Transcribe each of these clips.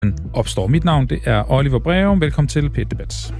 opstår. Mit navn, det er Oliver Breum. Velkommen til P1 Debat.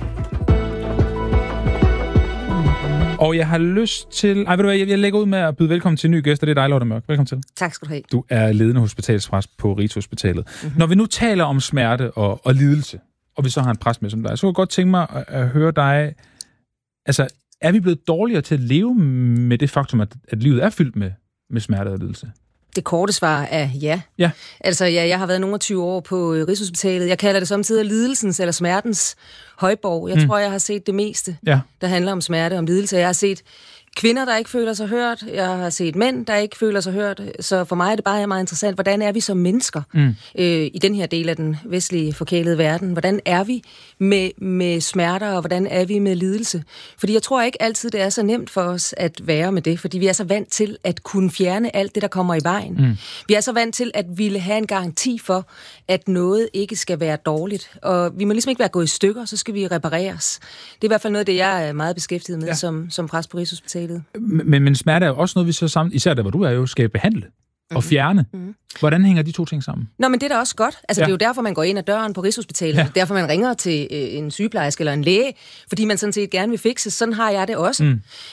Og jeg har lyst til... ved du hvad, jeg lægger ud med at byde velkommen til en ny gæst, og det er dig, Lotte Mørk. Velkommen til. Tak skal du have. Du er ledende hospitalspræst på Rigshospitalet. Mm-hmm. Når vi nu taler om smerte og lidelse, og vi så har en præst med som dig, så kunne jeg godt tænke mig at høre dig... Altså, er vi blevet dårligere til at leve med det faktum, at livet er fyldt med smerte og lidelse? Det korte svar er ja. Ja. Altså, jeg har været nogle 20 år på Rigshospitalet. Jeg kalder det samtidig lidelsens eller smertens højborg. Jeg tror, jeg har set det meste, der handler om smerte og om lidelse. Jeg har set kvinder, der ikke føler sig hørt. Jeg har set mænd, der ikke føler sig hørt. Så for mig er det bare meget interessant, hvordan er vi som mennesker i den her del af den vestlige forkælede verden? Hvordan er vi med smerter, og hvordan er vi med lidelse? Fordi jeg tror ikke altid, det er så nemt for os at være med det, fordi vi er så vant til at kunne fjerne alt det, der kommer i vejen. Vi er så vant til at ville have en garanti for, at noget ikke skal være dårligt. Og vi må ligesom ikke være gået i stykker, så skal vi repareres. Det er i hvert fald noget af det, jeg er meget beskæftiget med som præst på Rigshospitalet. Men smerte er jo også noget, vi så sammen, især der, hvor du er jo, skal behandle og fjerne. Hvordan hænger de to ting sammen? Nå, men det er da også godt. Altså, det er jo derfor, man går ind ad døren på Rigshospitalet. Ja. Derfor, man ringer til en sygeplejerske eller en læge, fordi man sådan set gerne vil fikse. Sådan har jeg det også.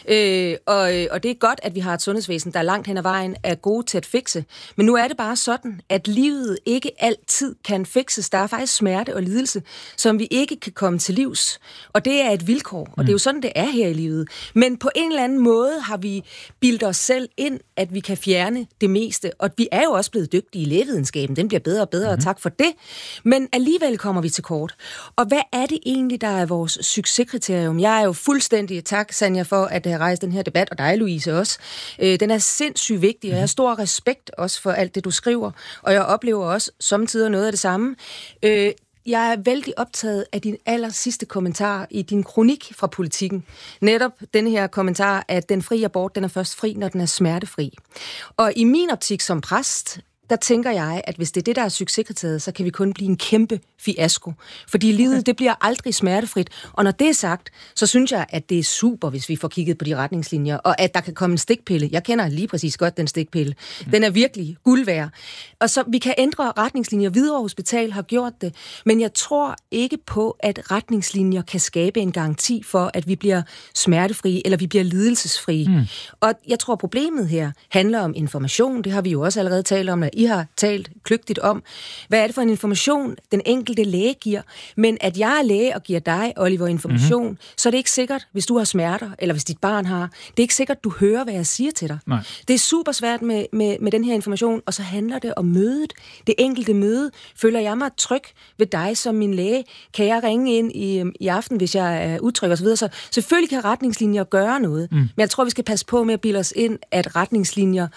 Og det er godt, at vi har et sundhedsvæsen, der langt hen ad vejen er gode til at fikse. Men nu er det bare sådan, at livet ikke altid kan fikses. Der er faktisk smerte og lidelse, som vi ikke kan komme til livs. Og det er et vilkår. Og det er jo sådan, det er her i livet. Men på en eller anden måde har vi bildt os selv ind, at vi kan fjerne det meste. Og vi er jo også blevet dygtige i lægevidenskaben. Den bliver bedre og bedre, og tak for det. Men alligevel kommer vi til kort. Og hvad er det egentlig, der er vores succeskriterium? Jeg er jo fuldstændig, tak Sanja for at have rejst den her debat, og dig Louise også. Den er sindssygt vigtig, og jeg har stor respekt også for alt det, du skriver. Og jeg oplever også samtidig noget af det samme. Jeg er vældig optaget af din aller sidste kommentar i din kronik fra Politikken. Netop den her kommentar, at den frie abort, den er først fri, når den er smertefri. Og i min optik som præst, der tænker jeg, at hvis det er det, der er succeskriteriet, så kan vi kun blive en kæmpe fiasko. Fordi livet, det bliver aldrig smertefrit. Og når det er sagt, så synes jeg, at det er super, hvis vi får kigget på de retningslinjer, og at der kan komme en stikpille. Jeg kender lige præcis godt den stikpille. Den er virkelig guld værd. Og så vi kan ændre retningslinjer. Hvidovre Hospital har gjort det, men jeg tror ikke på, at retningslinjer kan skabe en garanti for, at vi bliver smertefrie, eller vi bliver lidelsesfrie. Og jeg tror, problemet her handler om information. Det har vi jo også allerede talt om, I har talt kløgtigt om. Hvad er det for en information, den enkelte læge giver? Men at jeg er læge og giver dig, Oliver, information, så er det ikke sikkert, hvis du har smerter, eller hvis dit barn har. Det er ikke sikkert, du hører, hvad jeg siger til dig. Nej. Det er super svært med den her information, og så handler det om mødet. Det enkelte møde. Føler jeg mig tryg ved dig som min læge? Kan jeg ringe ind i aften, hvis jeg er utryg osv.? Så selvfølgelig kan retningslinjer gøre noget, men jeg tror, vi skal passe på med at bilde os ind, at retningslinjer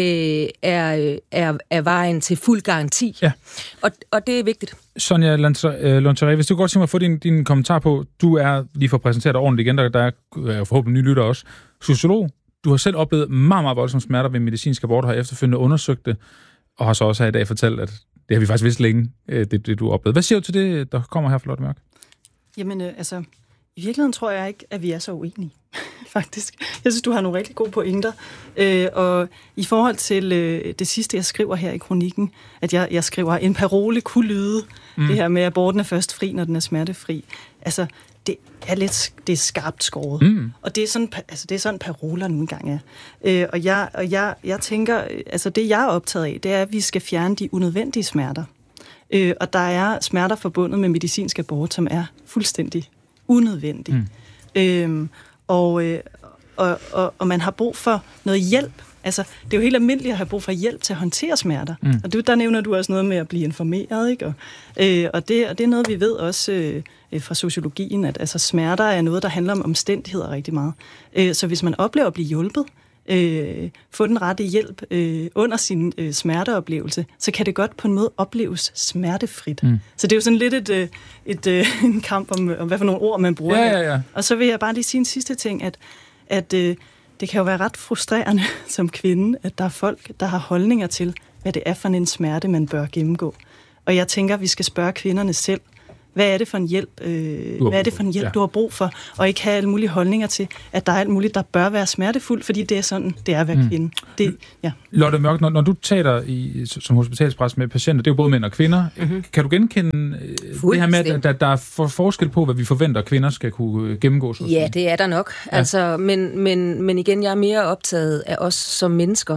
er vejen til fuld garanti. Ja. Og det er vigtigt. Sonja Lonteré, hvis du godt tænker mig at få din kommentar på, du er lige for at præsentere dig ordentligt igen, der er forhåbentlig nye lytter også, sociolog. Du har selv oplevet meget, meget voldsomme smerter ved medicinsk abort, har efterfølgende undersøgt det, og har så også her i dag fortalt, at det har vi faktisk vidst længe, det du har oplevet. Hvad siger du til det, der kommer her fra Lotte Mørk? Jamen, i virkeligheden tror jeg ikke, at vi er så uenige, faktisk. Jeg synes, du har nogle rigtig gode pointer. Og i forhold til det sidste, jeg skriver her i kronikken, at jeg skriver, en parole kunne lyde, det her med, at aborten er først fri, når den er smertefri. Altså, det er skarpt skåret. Og det er sådan paroler nogle gange er. Og jeg tænker, altså det jeg er optaget af, det er, at vi skal fjerne de unødvendige smerter. Og der er smerter forbundet med medicinsk abort, som er fuldstændig unødvendige. Og man har brug for noget hjælp. Altså, det er jo helt almindeligt at have brug for hjælp til at håndtere smerter. Og der nævner du også noget med at blive informeret, ikke? Og det er noget, vi ved også fra sociologien, at altså, smerter er noget, der handler om omstændigheder rigtig meget. Så hvis man oplever at blive hjulpet, få den rette hjælp under sin smerteoplevelse, så kan det godt på en måde opleves smertefrit. Så det er jo sådan lidt en kamp om hvad for nogle ord man bruger. Ja. Og så vil jeg bare lige sige en sidste ting, at det kan jo være ret frustrerende som kvinde, at der er folk, der har holdninger til, hvad det er for en smerte, man bør gennemgå. Og jeg tænker, at vi skal spørge kvinderne selv, hvad er det for en hjælp, du har brug for, og ikke have alle mulige holdninger til, at der er alt muligt, der bør være smertefuldt, fordi det er sådan, det er at være kvinde. Lotte Mørk, når du taler som hospitalspræst med patienter, det er jo både mænd og kvinder, kan du genkende det her med, at der er forskel på, hvad vi forventer, at kvinder skal kunne gennemgå? Ja, det er der nok. Ja. Altså, men igen, jeg er mere optaget af os som mennesker,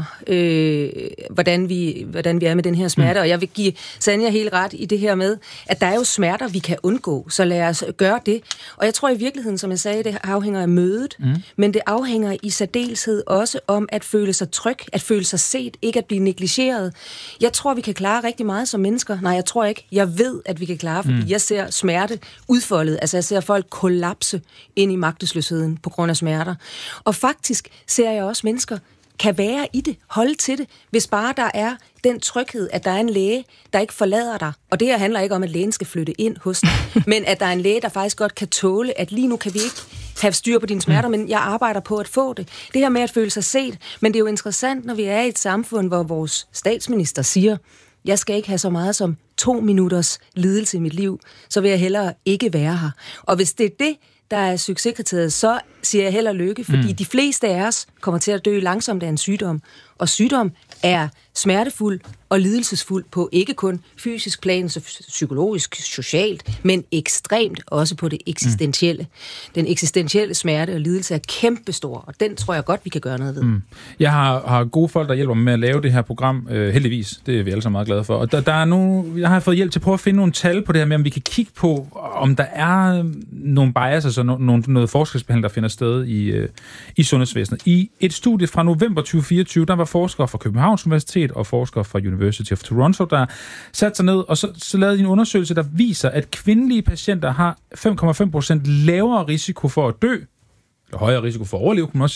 hvordan vi er med den her smerte, og jeg vil give Sanja helt ret i det her med, at der er jo smerter, vi kan undgå, så lad os gøre det. Og jeg tror i virkeligheden, som jeg sagde, det afhænger af mødet, men det afhænger i særdeleshed også om at føle sig tryg, at føle sig set, ikke at blive negligeret. Jeg tror, vi kan klare rigtig meget som mennesker. Nej, jeg tror ikke. Jeg ved, at vi kan klare, fordi jeg ser smerte udfoldet. Altså, jeg ser folk kollapse ind i magtesløsheden på grund af smerter. Og faktisk ser jeg også mennesker kan være i det, holde til det, hvis bare der er den tryghed, at der er en læge, der ikke forlader dig. Og det her handler ikke om, at lægen skal flytte ind hos dig, men at der er en læge, der faktisk godt kan tåle, at lige nu kan vi ikke have styr på dine smerter, men jeg arbejder på at få det. Det her med at føle sig set, men det er jo interessant, når vi er i et samfund, hvor vores statsminister siger, jeg skal ikke have så meget som 2 minutters lidelse i mit liv, så vil jeg hellere ikke være her. Og hvis det er det, der er succeskriteriet, så siger jeg held og lykke, fordi de fleste af os kommer til at dø langsomt af en sygdom. Og sygdom er smertefuld og lidelsesfuld på ikke kun fysisk plan, så psykologisk, socialt, men ekstremt også på det eksistentielle. Den eksistentielle smerte og lidelse er kæmpestor, og den tror jeg godt, vi kan gøre noget ved. Jeg har gode folk, der hjælper mig med at lave det her program, heldigvis. Det er vi alle sammen meget glade for. Og der er jeg har fået hjælp til at prøve at finde nogle tal på det her med, om vi kan kigge på, om der er nogle biases og noget forskelsbehandling, der finder sted i sundhedsvæsenet. I et studie fra november 2024, der var forskere fra Københavns Universitet og forskere fra University of Toronto, der satte sig ned, og så lavede de en undersøgelse, der viser, at kvindelige patienter har 5,5% lavere risiko for at dø, eller højere risiko for at overleve, kan man også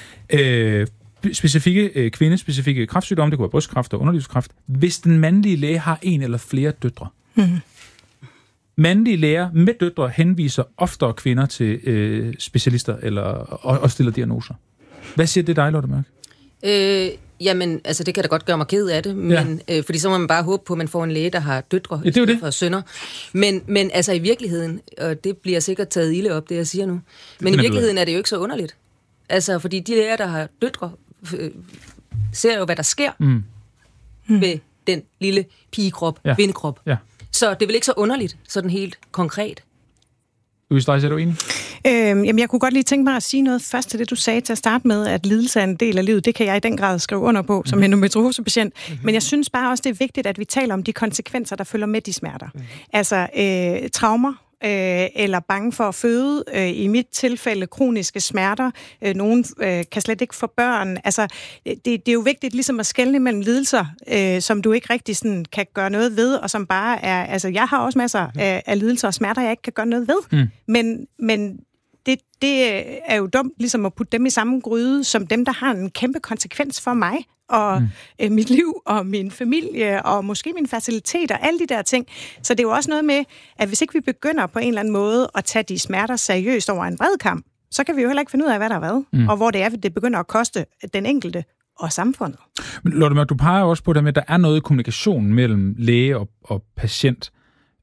sige, kvindespecifikke kræftsygdomme, det kunne være brystkræft og underlivskræft, hvis den mandlige læge har en eller flere døtre. Mandlige læger med døtre henviser oftere kvinder til specialister og stiller diagnoser. Hvad siger det dig, Lotte Mørk? Jamen, altså det kan da godt gøre mig ked af det, men, fordi så må man bare håbe på, at man får en læge, der har døtre og sønner. Men altså i virkeligheden, og det bliver sikkert taget ilde op, det jeg siger nu, men i virkeligheden er det jo ikke så underligt. Altså, fordi de læger, der har døtre, ser jo, hvad der sker ved den lille pigekrop, kvindekrop. Ja. Så det er vel ikke så underligt, sådan helt konkret. Louise Dreis, er du enig? Jamen, jeg kunne godt lige tænke mig at sige noget først til det, du sagde til at starte med, at lidelse er en del af livet. Det kan jeg i den grad skrive under på som endometriosepatient. Men jeg synes bare også, det er vigtigt, at vi taler om de konsekvenser, der følger med de smerter. Altså traumer, eller bange for at føde. I mit tilfælde kroniske smerter. Nogen kan slet ikke få børn. Altså, det er jo vigtigt ligesom at skelne mellem lidelser, som du ikke rigtig sådan kan gøre noget ved, og som bare er... Altså, jeg har også masser af lidelser og smerter, jeg ikke kan gøre noget ved. Men det er jo dumt ligesom at putte dem i samme gryde, som dem, der har en kæmpe konsekvens for mig, og mit liv, og min familie, og måske min fertilitet, og alle de der ting. Så det er jo også noget med, at hvis ikke vi begynder på en eller anden måde at tage de smerter seriøst over en bred kamp, så kan vi jo heller ikke finde ud af, hvad der er hvad, og hvor det er, det begynder at koste den enkelte og samfundet. Men Lotte Mørk, du peger også på det med, at der er noget i kommunikationen mellem læge og patient.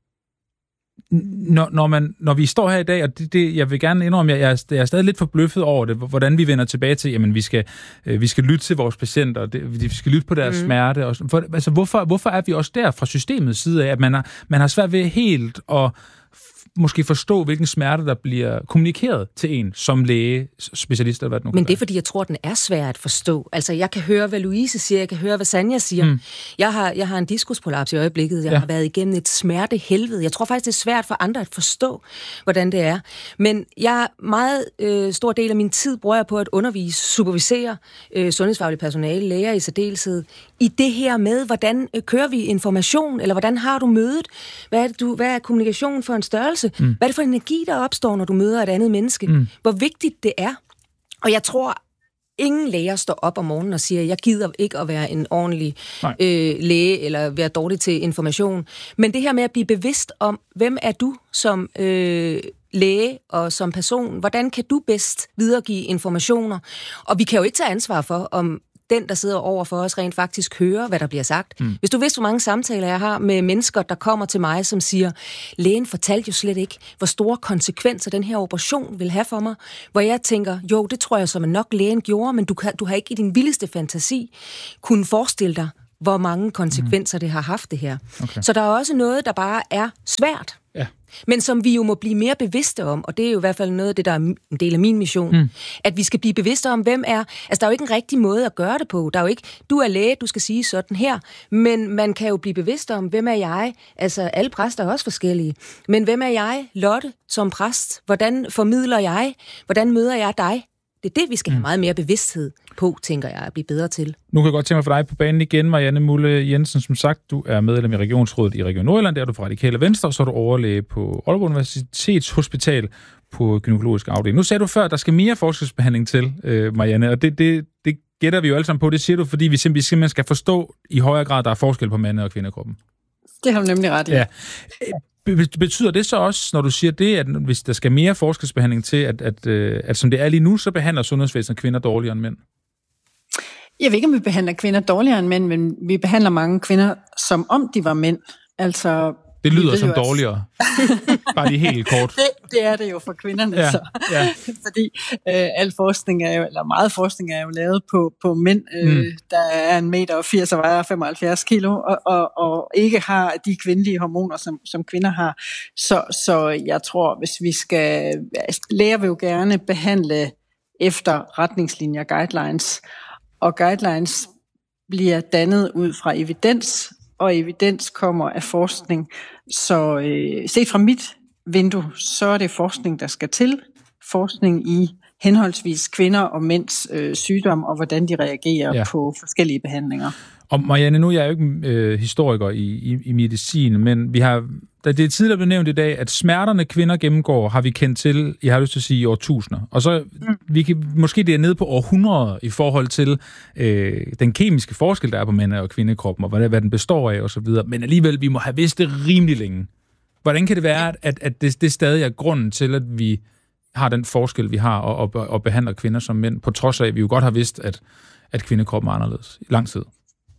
Når vi står her i dag, og jeg vil gerne indrømme, at jeg er stadig lidt forbløffet over det, hvordan vi vender tilbage til, jamen vi skal lytte til vores patienter, vi skal lytte på deres smerte. Altså, hvorfor er vi også der fra systemets side af, at man har svært ved helt at måske forstå, hvilken smerte, der bliver kommunikeret til en som læge, specialist eller hvad det nu kan være. Men det er, fordi jeg tror, den er svær at forstå. Altså, jeg kan høre, hvad Louise siger, jeg kan høre, hvad Sanja siger. Jeg har en diskusprolaps i øjeblikket, jeg har været igennem et smertehelvede. Jeg tror faktisk, det er svært for andre at forstå, hvordan det er. Men meget stor del af min tid bruger jeg på at undervise, supervisere sundhedsfaglige personale, læger i særdeleshed, i det her med, hvordan kører vi information, eller hvordan har du mødet? Hvad er kommunikation for en størrelse? Hvad er det for energi, der opstår, når du møder et andet menneske? Hvor vigtigt det er. Og jeg tror, ingen læger står op om morgenen og siger, jeg gider ikke at være en ordentlig læge, eller være dårlig til information. Men det her med at blive bevidst om, hvem er du som læge og som person? Hvordan kan du bedst videregive informationer? Og vi kan jo ikke tage ansvar for, om den, der sidder over for os, rent faktisk hører, hvad der bliver sagt. Hvis du vidste, hvor mange samtaler jeg har med mennesker, der kommer til mig, som siger, lægen fortalte jo slet ikke, hvor store konsekvenser den her operation vil have for mig, hvor jeg tænker, jo, det tror jeg som nok lægen gjorde, men du har ikke i din vildeste fantasi kunne forestille dig, hvor mange konsekvenser det har haft det her. Okay. Så der er også noget, der bare er svært. Ja. Men som vi jo må blive mere bevidste om, og det er jo i hvert fald noget af det, der er en del af min mission, at vi skal blive bevidste om, hvem er... Altså, der er jo ikke en rigtig måde at gøre det på. Der er jo ikke, du er læge, du skal sige sådan her, men man kan jo blive bevidst om, hvem er jeg? Altså, alle præster er også forskellige. Men hvem er jeg, Lotte, som præst? Hvordan formidler jeg? Hvordan møder jeg dig? Det er det, vi skal have meget mere bevidsthed på, tænker jeg, at blive bedre til. Nu kan jeg godt tænke mig for dig på banen igen, Marianne Mulle Jensen. Som sagt, du er medlem i Regionsrådet i Region Nordjylland, der er du fra Radikale Venstre, og så er du overlæge på Aalborg Universitetshospital på gynækologisk afdeling. Nu sagde du før, at der skal mere forskelsbehandling til, Marianne, og det gætter vi jo alle sammen på. Det siger du, fordi vi simpelthen skal forstå i højere grad, at der er forskel på mande- og kvindekroppen. Det har du nemlig ret i. Ja. Betyder det så også, når du siger det, at hvis der skal mere forskelsbehandling til, at som det er lige nu, så behandler sundhedsvæsenet kvinder dårligere end mænd? Jeg ved ikke, om vi behandler kvinder dårligere end mænd, men vi behandler mange kvinder, som om de var mænd. Altså, det lyder som dårligere. Bare lige helt kort. Det er det jo for kvinderne. Ja, så. Ja. Fordi al forskning er jo, eller meget forskning er jo lavet på mænd, der er 1,80 meter og vejer 75 kilo, og ikke har de kvindelige hormoner, som kvinder har. Så jeg tror, hvis vi skal... Læger vil jo gerne behandle efter retningslinjer, guidelines, og guidelines bliver dannet ud fra evidens, og evidens kommer af forskning. Så set fra mit vindue, så er det forskning, der skal til. Forskning i henholdsvis kvinder og mænds sygdom, og hvordan de reagerer på forskellige behandlinger. Og Marianne, nu er jeg jo ikke historiker i medicin, men vi har, da det er tidligere blevet nævnt i dag, at smerterne kvinder gennemgår, har vi kendt til, jeg har lyst til at sige, i årtusinder. Og så måske det er nede på århundreder i forhold til den kemiske forskel, der er på mænd- og kvindekroppen, og hvad den består af osv. Men alligevel, vi må have vidst det rimelig længe. Hvordan kan det være, at det stadig er grunden til, at vi har den forskel, vi har, og behandler kvinder som mænd, på trods af, at vi jo godt har vidst, at kvindekroppen er anderledes i lang tid?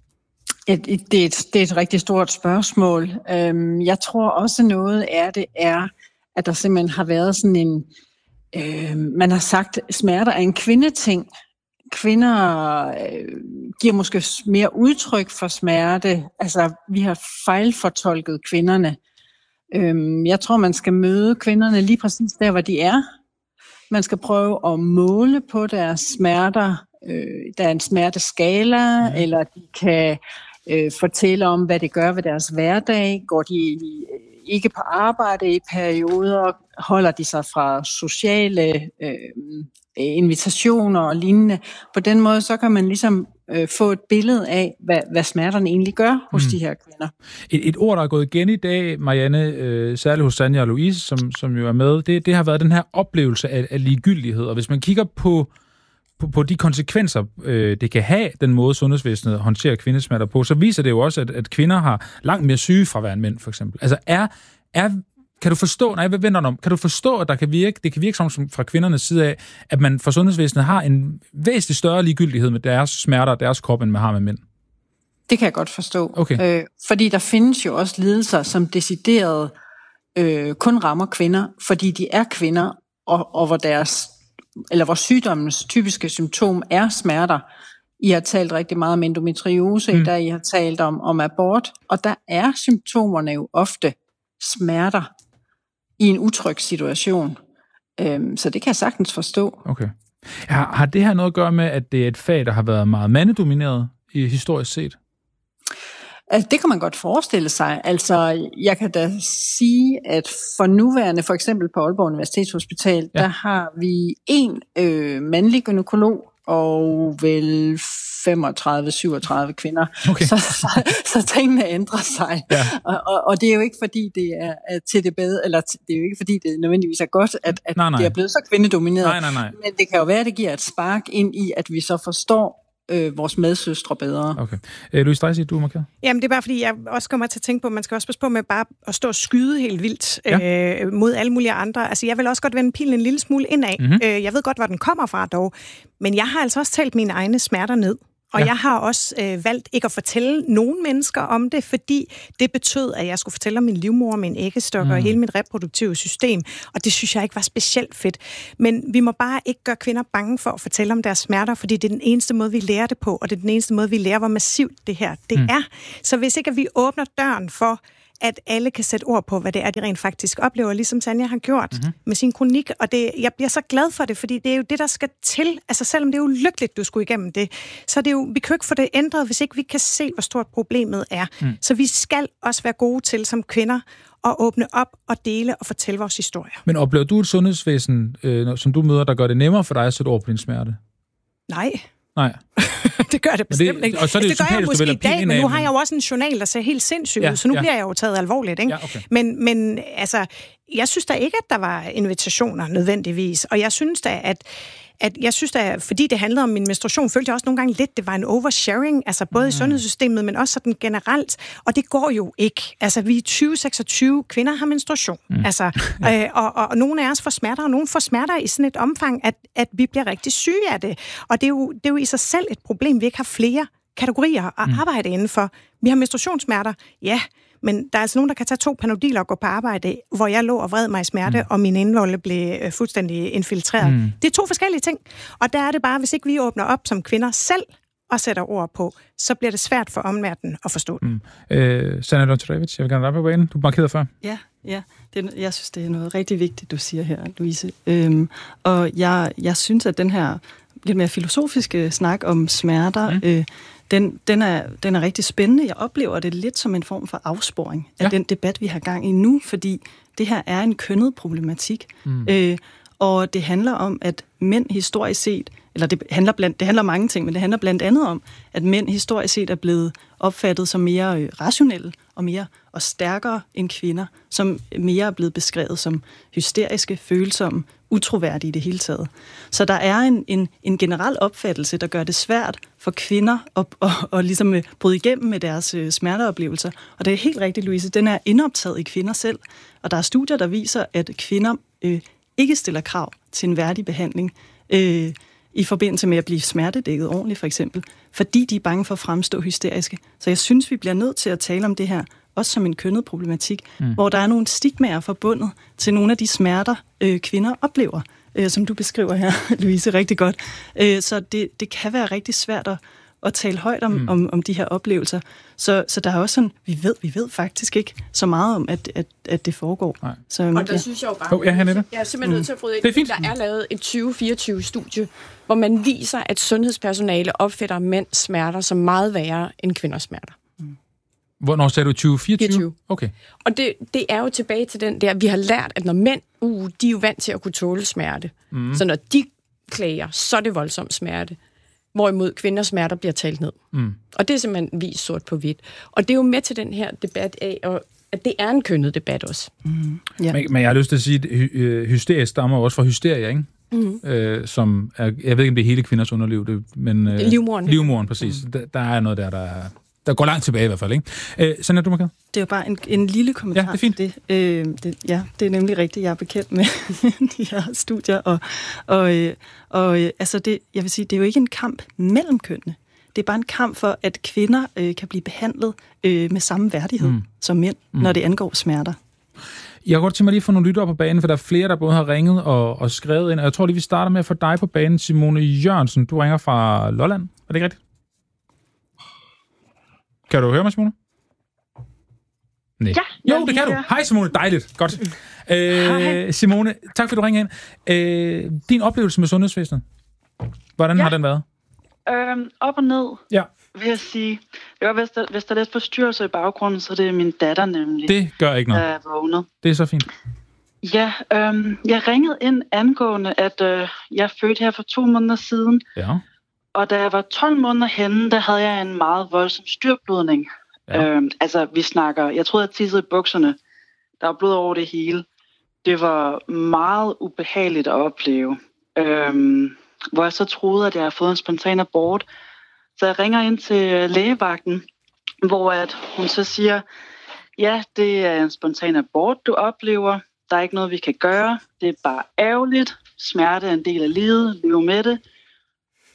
Det er et rigtig stort spørgsmål. Jeg tror også noget af det er, at der simpelthen har været sådan en... man har sagt, at smerter er en kvindeting. Kvinder giver måske mere udtryk for smerte. Altså, vi har fejlfortolket kvinderne. Jeg tror, man skal møde kvinderne lige præcis der, hvor de er. Man skal prøve at måle på deres smerter. Der er en smerteskala, eller de kan fortælle om, hvad det gør ved deres hverdag. Går de ikke på arbejde i perioder? Holder de sig fra sociale invitationer og lignende? På den måde, så kan man ligesom få et billede af, hvad smerterne egentlig gør hos de her kvinder. Et ord, der er gået igen i dag, Marianne, særligt hos Sanja og Louise, som jo er med, det har været den her oplevelse af ligegyldighed. Og hvis man kigger på de konsekvenser, det kan have, den måde sundhedsvæsenet håndterer kvindesmerter på, så viser det jo også, at kvinder har langt mere sygefravær end mænd, for eksempel. Altså kan du forstå, kan du forstå, at det kan virke som fra kvindernes side af, at man for sundhedsvæsenet har en væsentlig større ligegyldighed med deres smerter og deres krop, end man har med mænd? Det kan jeg godt forstå. Okay. Fordi der findes jo også lidelser, som decideret kun rammer kvinder, fordi de er kvinder, og hvor sygdommens typiske symptom er smerter. I har talt rigtig meget om endometriose, der I har talt om abort, og der er symptomerne jo ofte smerter i en utryg situation. Så det kan jeg sagtens forstå. Okay. Har det her noget at gøre med, at det er et fag, der har været meget mandedomineret historisk set? Altså, det kan man godt forestille sig. Altså, jeg kan da sige, at for nuværende, for eksempel på Aalborg Universitetshospital, der har vi en mandlig gynækolog og vel 35-37 kvinder. Okay. Så tingene ændrer sig. Ja. Og det er jo ikke fordi det er til det bedre, eller det er jo ikke fordi det nødvendigvis er godt, at det er blevet så kvindedomineret. Nej. Men det kan jo være, at det giver et spark ind i, at vi så forstår vores medsøstre bedre. Okay. Louise Dreisig, du er markeret? Jamen, det er bare fordi, jeg også kommer til at tænke på, at man skal også passe på med bare at stå og skyde helt vildt mod alle mulige andre. Altså, jeg vil også godt vende pilen en lille smule indad. Jeg ved godt, hvor den kommer fra dog. Men jeg har altså også talt mine egne smerter ned. Og jeg har også valgt ikke at fortælle nogen mennesker om det, fordi det betød, at jeg skulle fortælle om min livmor, min æggestok og hele mit reproduktive system. Og det synes jeg ikke var specielt fedt. Men vi må bare ikke gøre kvinder bange for at fortælle om deres smerter, fordi det er den eneste måde, vi lærer det på, og det er den eneste måde, vi lærer, hvor massivt det her det er. Så hvis ikke at vi åbner døren for, at alle kan sætte ord på, hvad det er, de rent faktisk oplever, ligesom Sanja har gjort med sin kronik. Og jeg bliver så glad for det, fordi det er jo det, der skal til. Altså selvom det er ulykkeligt, du skulle igennem det, så er det jo, vi kan jo ikke få det ændret, hvis ikke vi kan se, hvor stort problemet er. Så vi skal også være gode til som kvinder at åbne op og dele og fortælle vores historier. Men oplever du et sundhedsvæsen, som du møder, der gør det nemmere for dig at sætte ord på din smerte? Nej. Det gør det bestemt ikke. Og så er det, det gør jeg måske i dag, men nu har jeg jo også en journal, der ser helt sindssygt ud, så nu bliver jeg jo taget alvorligt. Ikke? Ja, okay. Men altså, jeg synes da ikke, at der var invitationer nødvendigvis, og jeg synes da, fordi det handlede om min menstruation, følte jeg også nogle gange lidt, det var en oversharing, altså både i sundhedssystemet, men også sådan generelt, og det går jo ikke. Altså, vi er 2026, kvinder har menstruation, altså, og nogle af os får smerter, og nogle får smerter i sådan et omfang, at vi bliver rigtig syge af det. Og det er jo i sig selv et problem, vi ikke har flere kategorier at arbejde indenfor. Vi har menstruationssmerter, ja, men der er altså nogen, der kan tage 2 Panodiler og gå på arbejde, hvor jeg lå og vred mig i smerte, og min indvolde blev fuldstændig infiltreret. Det er 2 forskellige ting. Og der er det bare, hvis ikke vi åbner op som kvinder selv og sætter ord på, så bliver det svært for omverdenen at forstå det. Sanja Lončarević, jeg vil gerne være på banen. Du markerede før. Ja. Jeg synes, det er noget rigtig vigtigt, du siger her, Louise. Og jeg synes, at den her lidt mere filosofiske snak om smerter, den er rigtig spændende. Jeg oplever det lidt som en form for afsporing af den debat, vi har gang i nu, fordi det her er en kønnet problematik. Og det handler om, at mænd historisk set, eller det handler om mange ting, men det handler blandt andet om, at mænd historisk set er blevet opfattet som mere rationelle og stærkere end kvinder, som mere er blevet beskrevet som hysteriske, følsomme, utroværdige i det hele taget. Så der er en generel opfattelse, der gør det svært for kvinder at ligesom bryde igennem med deres smerteoplevelser. Og det er helt rigtigt, Louise, den er indoptaget i kvinder selv. Og der er studier, der viser, at kvinder ikke stiller krav til en værdig behandling i forbindelse med at blive smertedækket ordentligt, for eksempel, fordi de er bange for at fremstå hysteriske. Så jeg synes, vi bliver nødt til at tale om det her, også som en kønnet problematik, hvor der er nogle stigmaer forbundet til nogle af de smerter, kvinder oplever, som du beskriver her, Louise, rigtig godt. Så det kan være rigtig svært at tale højt om de her oplevelser. Så der er også sådan, vi ved faktisk ikke så meget om, at det foregår. Så, og der synes jeg jo bare, jeg er simpelthen nødt til at bryde ind. Der er lavet et 2024-studie, hvor man viser, at sundhedspersonale opfatter mænds smerter som meget værre end kvinders smerter. Hvornår sagde du 2024? Okay. Og det er jo tilbage til den der, vi har lært, at når mænd, de er jo vant til at kunne tåle smerte. Så når de klager, så er det voldsom smerte. Hvorimod kvinders smerter bliver talt ned. Og det er simpelthen vist sort på hvidt. Og det er jo med til den her debat af, at det er en kønnet debat også. Ja. Men jeg har lyst til at sige, at hysteria stammer også fra hysteria, ikke? Som er, jeg ved ikke, om det er hele kvinders underliv, men livmoren, præcis. Der er noget der går langt tilbage i hvert fald, ikke? Sanja, du markeret? Det er jo bare en lille kommentar. Ja, det er fint. Det er nemlig rigtigt. Jeg er bekendt med de her studier, og altså jeg vil sige, det er jo ikke en kamp mellem kønnene. Det er bare en kamp for, at kvinder kan blive behandlet med samme værdighed som mænd, når det angår smerter. Jeg kan godt tænke mig lige at få nogle lyttere på banen, for der er flere, der både har ringet og skrevet ind, og jeg tror lige, vi starter med at få dig på banen, Simone Jørgensen. Du ringer fra Lolland. Er det ikke rigtigt? Kan du høre mig, Simone? Nej. Ja, jo, det kan du. Hej, Simone. Dejligt. Godt. Simone, tak fordi du ringer ind. Din oplevelse med sundhedsvæsenet, hvordan har den været? Op og ned, vil jeg sige. Det var, hvis der er lidt forstyrrelser i baggrunden, så det er min datter nemlig. Det gør ikke noget. Der er vågnet. Det er så fint. Ja, jeg ringede ind angående, at jeg fødte her for 2 måneder siden. Ja. Og da jeg var 12 måneder henne, der havde jeg en meget voldsom styrblødning. Ja. Altså, vi snakker, jeg troede, jeg tissede i bukserne. Der var blod over det hele. Det var meget ubehageligt at opleve. Hvor jeg så troede, at jeg havde fået en spontan abort. Så jeg ringer ind til lægevagten, hvor at hun så siger, ja, det er en spontan abort, du oplever. Der er ikke noget, vi kan gøre. Det er bare ærgerligt. Smerte er en del af livet. Lev med det.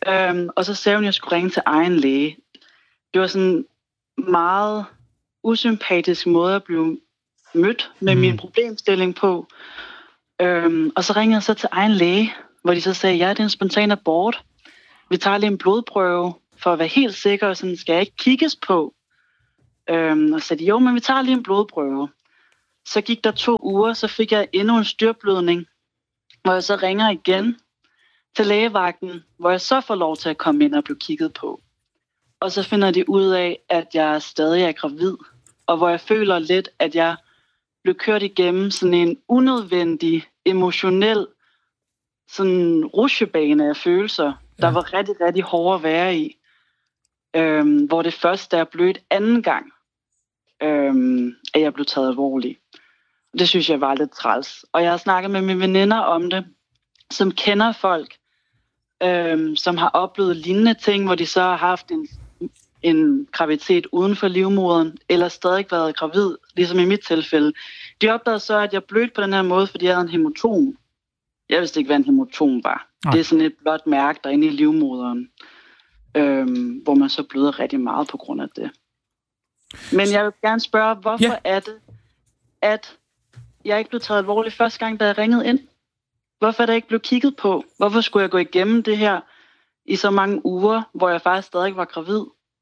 Og så sagde hun, at jeg skulle ringe til egen læge. Det var sådan en meget usympatisk måde at blive mødt med min problemstilling på. Og så ringede jeg så til egen læge, hvor de så sagde, ja, det er en spontan abort. Vi tager lige en blodprøve for at være helt sikker, og sådan skal jeg ikke kigges på. Og så sagde de, jo, men vi tager lige en blodprøve. Så gik der 2 uger, så fik jeg endnu en styrtblødning, hvor jeg så ringer igen til lægevagten, hvor jeg så får lov til at komme ind og blive kigget på. Og så finder de ud af, at jeg stadig er gravid, og hvor jeg føler lidt, at jeg blev kørt igennem sådan en unødvendig, emotionel sådan rutsjebane af følelser, der var rigtig, rigtig hårde at være i. Hvor det først, da jeg blødte anden gang, at jeg blev taget alvorligt. Det synes jeg var lidt træls. Og jeg har snakket med mine veninder om det, som kender folk, som har oplevet lignende ting, hvor de så har haft en graviditet uden for livmoderen, eller stadig været gravid, ligesom i mit tilfælde. De opdagede så, at jeg blødte på den her måde, fordi jeg havde en hemotom. Jeg vidste ikke, hvad en hemotom var. Nej. Det er sådan et blåt mærke derinde i livmoderen, hvor man så bløder rigtig meget på grund af det. Men jeg vil gerne spørge, hvorfor er det, at jeg ikke blev taget alvorligt første gang, da jeg ringede ind? Hvorfor er der ikke blevet kigget på? Hvorfor skulle jeg gå igennem det her i så mange uger, hvor jeg faktisk stadig var gravid?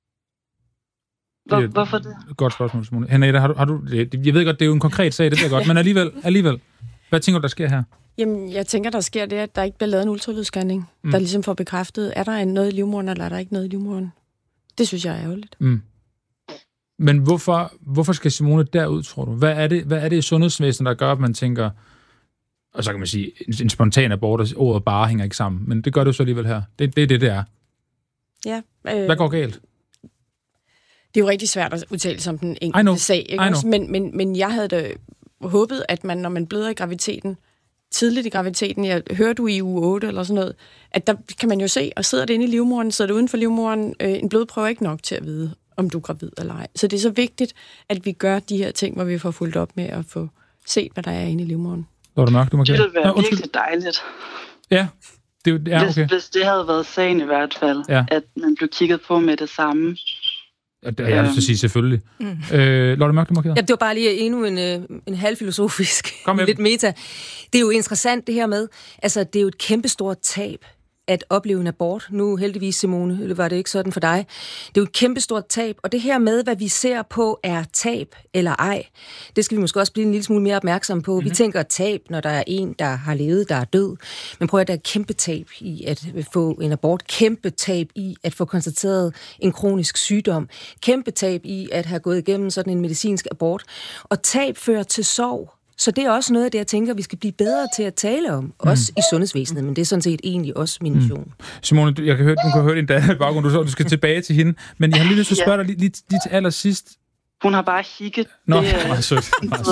Hvorfor det? Godt spørgsmål, Simone. Henriette, har du, jeg ved godt, det er jo en konkret sag, det er godt, men alligevel, hvad tænker du, der sker her? Jamen, jeg tænker, der sker det, at der ikke bliver lavet en ultralydsscanning, der ligesom får bekræftet, er der noget i livmoderen, eller er der ikke noget i livmoderen? Det synes jeg er ærgerligt. Men hvorfor skal Simone derud, tror du? Hvad er det i sundhedsvæsenet, der gør, at man tænker, og så kan man sige, en spontan abort, og ordet bare hænger ikke sammen, men det gør det jo så alligevel her. Det er det er. Ja. Hvad går galt? Det er jo rigtig svært at udtale som den enkelte sag, ikke også? Men jeg havde da håbet, at man, når man bløder i graviditeten, tidligt i graviditeten, jeg hørte du i uge 8 eller sådan noget, at der kan man jo se, og sidder det inde i livmoderen, sidder det uden for livmoderen, en blodprøve er ikke nok til at vide, om du er gravid eller ej. Så det er så vigtigt, at vi gør de her ting, hvor vi får fulgt op med at få set, hvad der er inde i livmoderen. Det ville være virkelig dejligt. Ja. Okay. Hvis det havde været sagen i hvert fald, at man blev kigget på med det samme. Jeg vil sige selvfølgelig. Lotte Mørk, du markerer. Ja, det var bare lige endnu en halvfilosofisk, lidt meta. Det er jo interessant det her med, altså det er jo et kæmpestort tab at opleve en abort. Nu heldigvis, Simone, eller var det ikke sådan for dig? Det er jo et kæmpestort tab, og det her med, hvad vi ser på, er tab eller ej, det skal vi måske også blive en lille smule mere opmærksom på. Vi tænker tab, når der er en, der har levet, der er død. Men prøv at der er kæmpe tab i at få en abort, kæmpe tab i at få konstateret en kronisk sygdom, kæmpe tab i at have gået igennem sådan en medicinsk abort. Og tab fører til sorg. Så det er også noget af det, jeg tænker, vi skal blive bedre til at tale om, også i sundhedsvæsenet, men det er sådan set egentlig også min mission. Simone, du kan høre din datter i baggrunden, du skal tilbage til hende, men jeg har lige lyst til at spørge dig lige til allersidst. Hun har bare higget. Meget sødt.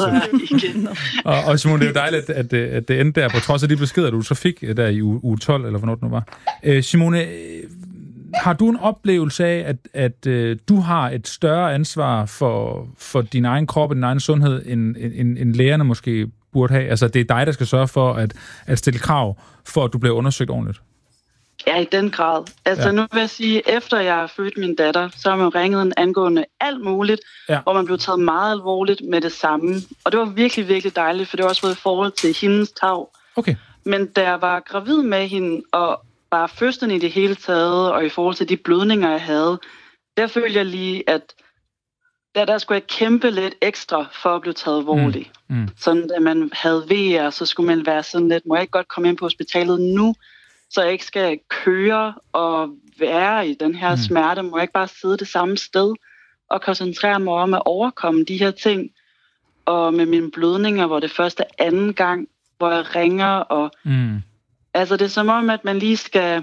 Og Simone, det er jo dejligt, at det endte der, på trods af de beskeder, du så fik der i uge 12, eller hvornår det nu var. Simone, har du en oplevelse af, at du har et større ansvar for din egen krop og din egen sundhed, end lægerne måske burde have? Altså, det er dig, der skal sørge for at stille krav, for at du bliver undersøgt ordentligt. Ja, i den grad. Altså, nu vil jeg sige, efter jeg har født min datter, så har man ringet en angående alt muligt, hvor man blev taget meget alvorligt med det samme. Og det var virkelig, virkelig dejligt, for det var også både i forhold til hendes tag. Okay. Men da jeg var gravid med hende, og bare fødslen i det hele taget, og i forhold til de blødninger, jeg havde, der følte jeg lige, at der skulle jeg kæmpe lidt ekstra for at blive taget alvorligt. Sådan, at man havde vejer, så skulle man være sådan lidt, må jeg ikke godt komme ind på hospitalet nu, så jeg ikke skal køre og være i den her smerte, må jeg ikke bare sidde det samme sted og koncentrere mig om at overkomme de her ting. Og med mine blødninger, hvor det første anden gang, hvor jeg ringer, og altså det er som om, at man lige skal,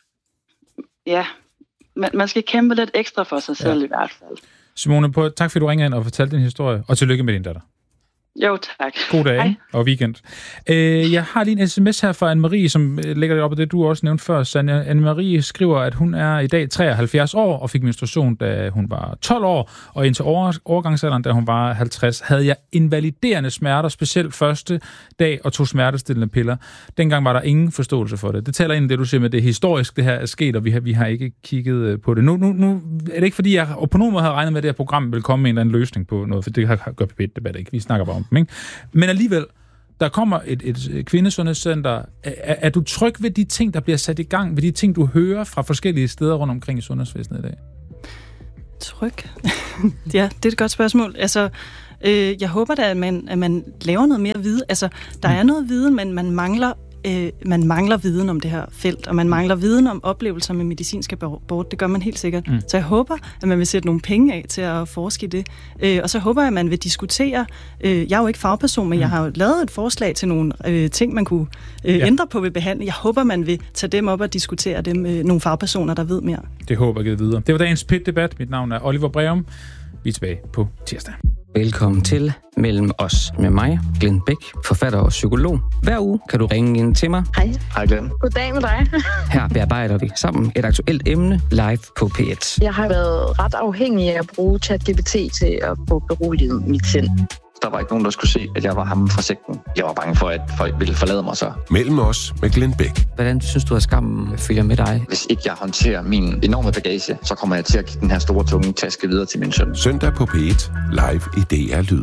man skal kæmpe lidt ekstra for sig selv i hvert fald. Simone, tak fordi du ringede ind og fortalte din historie, og tillykke med din datter. Jo, tak. God dag og weekend. Jeg har lige en sms her fra Anne-Marie, som lægger det op af det, du også nævnte før. Så Anne-Marie skriver, at hun er i dag 73 år og fik menstruation, da hun var 12 år, og indtil overgangsalderen, da hun var 50, havde jeg invaliderende smerter, specielt første dag, og tog smertestillende piller. Dengang var der ingen forståelse for det. Det taler ind i det, du siger med, det historisk, det her er sket, og vi har ikke kigget på det. Nu er det ikke, fordi jeg på nogen måde havde regnet med, at det her program ville komme med en eller anden løsning på noget, for det gør P1-debat ikke. Vi snakker bare om dem, ikke? Men alligevel, der kommer et kvindesundhedscenter. Er du tryg ved de ting, der bliver sat i gang, ved de ting, du hører fra forskellige steder rundt omkring i sundhedsvæsenet i dag? Tryg? Ja, det er et godt spørgsmål. Altså, jeg håber da, at man laver noget mere viden. Altså, der er noget viden, men man mangler viden om det her felt, og man mangler viden om oplevelser med medicinsk abort. Det gør man helt sikkert. Så jeg håber, at man vil sætte nogle penge af til at forske i det. Og så håber jeg, at man vil diskutere. Jeg er jo ikke fagperson, men jeg har jo lavet et forslag til nogle ting, man kunne ændre på ved behandling. Jeg håber, man vil tage dem op og diskutere dem med nogle fagpersoner, der ved mere. Det håber jeg givet videre. Det var dagens P1-debat. Mit navn er Oliver Breum. Vi er tilbage på tirsdag. Velkommen til Mellem os med mig, Glenn Bæk, forfatter og psykolog. Hver uge kan du ringe ind til mig. Hej. Hej Glenn. Goddag med dig. Her bearbejder vi sammen et aktuelt emne live på P1. Jeg har været ret afhængig af at bruge ChatGPT til at få beroliget mit sind. Der var ikke nogen, der skulle se, at jeg var ham fra sekten. Jeg var bange for, at folk ville forlade mig så. Mellem os med Glenn Bæk. Hvordan synes du, at skammen følger med dig? Hvis ikke jeg håndterer min enorme bagage, så kommer jeg til at give den her store, tunge taske videre til min søn. Søndag på P1, live i DR Lyd.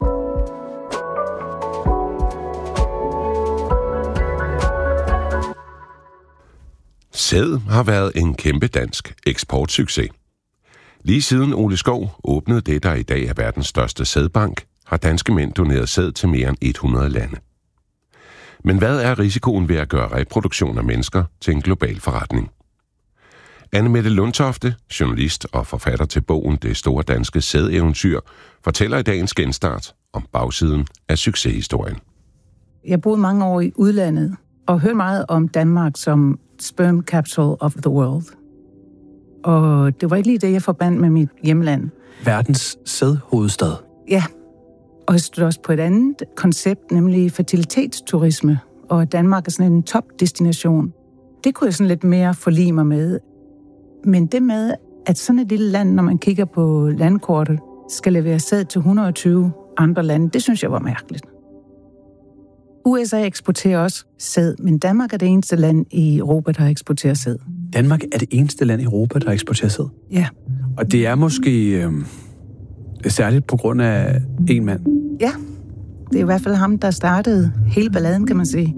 Sæd har været en kæmpe dansk eksportsucces. Lige siden Ole Skov åbnede det, der i dag er verdens største sædbank, har danske mænd doneret sæd til mere end 100 lande. Men hvad er risikoen ved at gøre reproduktion af mennesker til en global forretning? Anne-Mette Lundtofte, journalist og forfatter til bogen Det store danske sædeventyr, fortæller i dagens genstart om bagsiden af succeshistorien. Jeg boede mange år i udlandet og hørte meget om Danmark som sperm capital of the world. Og det var ikke lige det, jeg forbandt med mit hjemland. Verdens sædhovedstad. Ja, og jeg stod også på et andet koncept, nemlig fertilitetsturisme. Og Danmark er sådan en topdestination. Det kunne jeg sådan lidt mere forlige mig med. Men det med, at sådan et lille land, når man kigger på landkortet, skal levere sæd til 120 andre lande, det synes jeg var mærkeligt. USA eksporterer også sæd, men Danmark er det eneste land i Europa, der eksporterer sæd. Danmark er det eneste land i Europa, der eksporterer sæd? Ja. Og det er måske særligt på grund af en mand? Ja, det er i hvert fald ham, der startede hele balladen, kan man sige.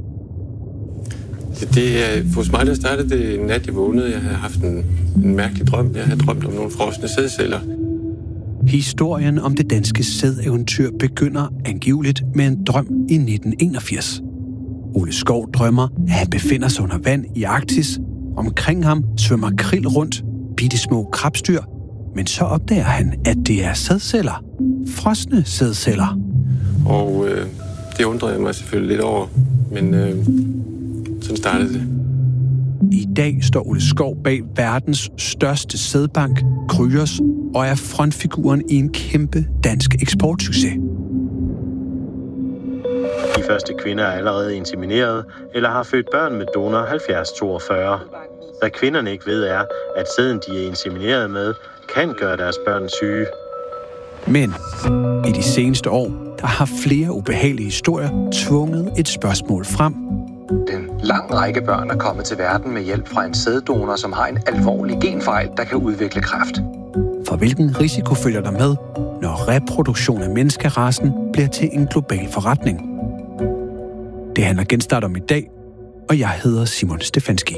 Det er hos mig, der startede det en nat, jeg vågnede. Jeg havde haft en mærkelig drøm. Jeg havde drømt om nogle frosne sædceller. Historien om det danske sædeventyr begynder angiveligt med en drøm i 1981. Ole Skov drømmer, at han befinder sig under vand i Arktis. Omkring ham svømmer krill rundt, bittesmå krabstyr. Men så opdager han, at det er sædceller. Frosne sædceller. Og det undrede jeg mig selvfølgelig lidt over, men sådan startede det. I dag står Ole Skov bag verdens største sædbank, Kryos, og er frontfiguren i en kæmpe dansk eksportsucces. De første kvinder er allerede insemineret eller har født børn med donor 7042. Hvad kvinderne ikke ved er, at sæden de er insemineret med, kan gøre deres børn syge. Men i de seneste år, der har flere ubehagelige historier tvunget et spørgsmål frem. En lang række børn er kommet til verden med hjælp fra en sæddonor, som har en alvorlig genfejl, der kan udvikle kræft. For hvilken risiko følger der med, når reproduktion af menneskerassen bliver til en global forretning? Det handler genstart om i dag, og jeg hedder Simon Stefanski.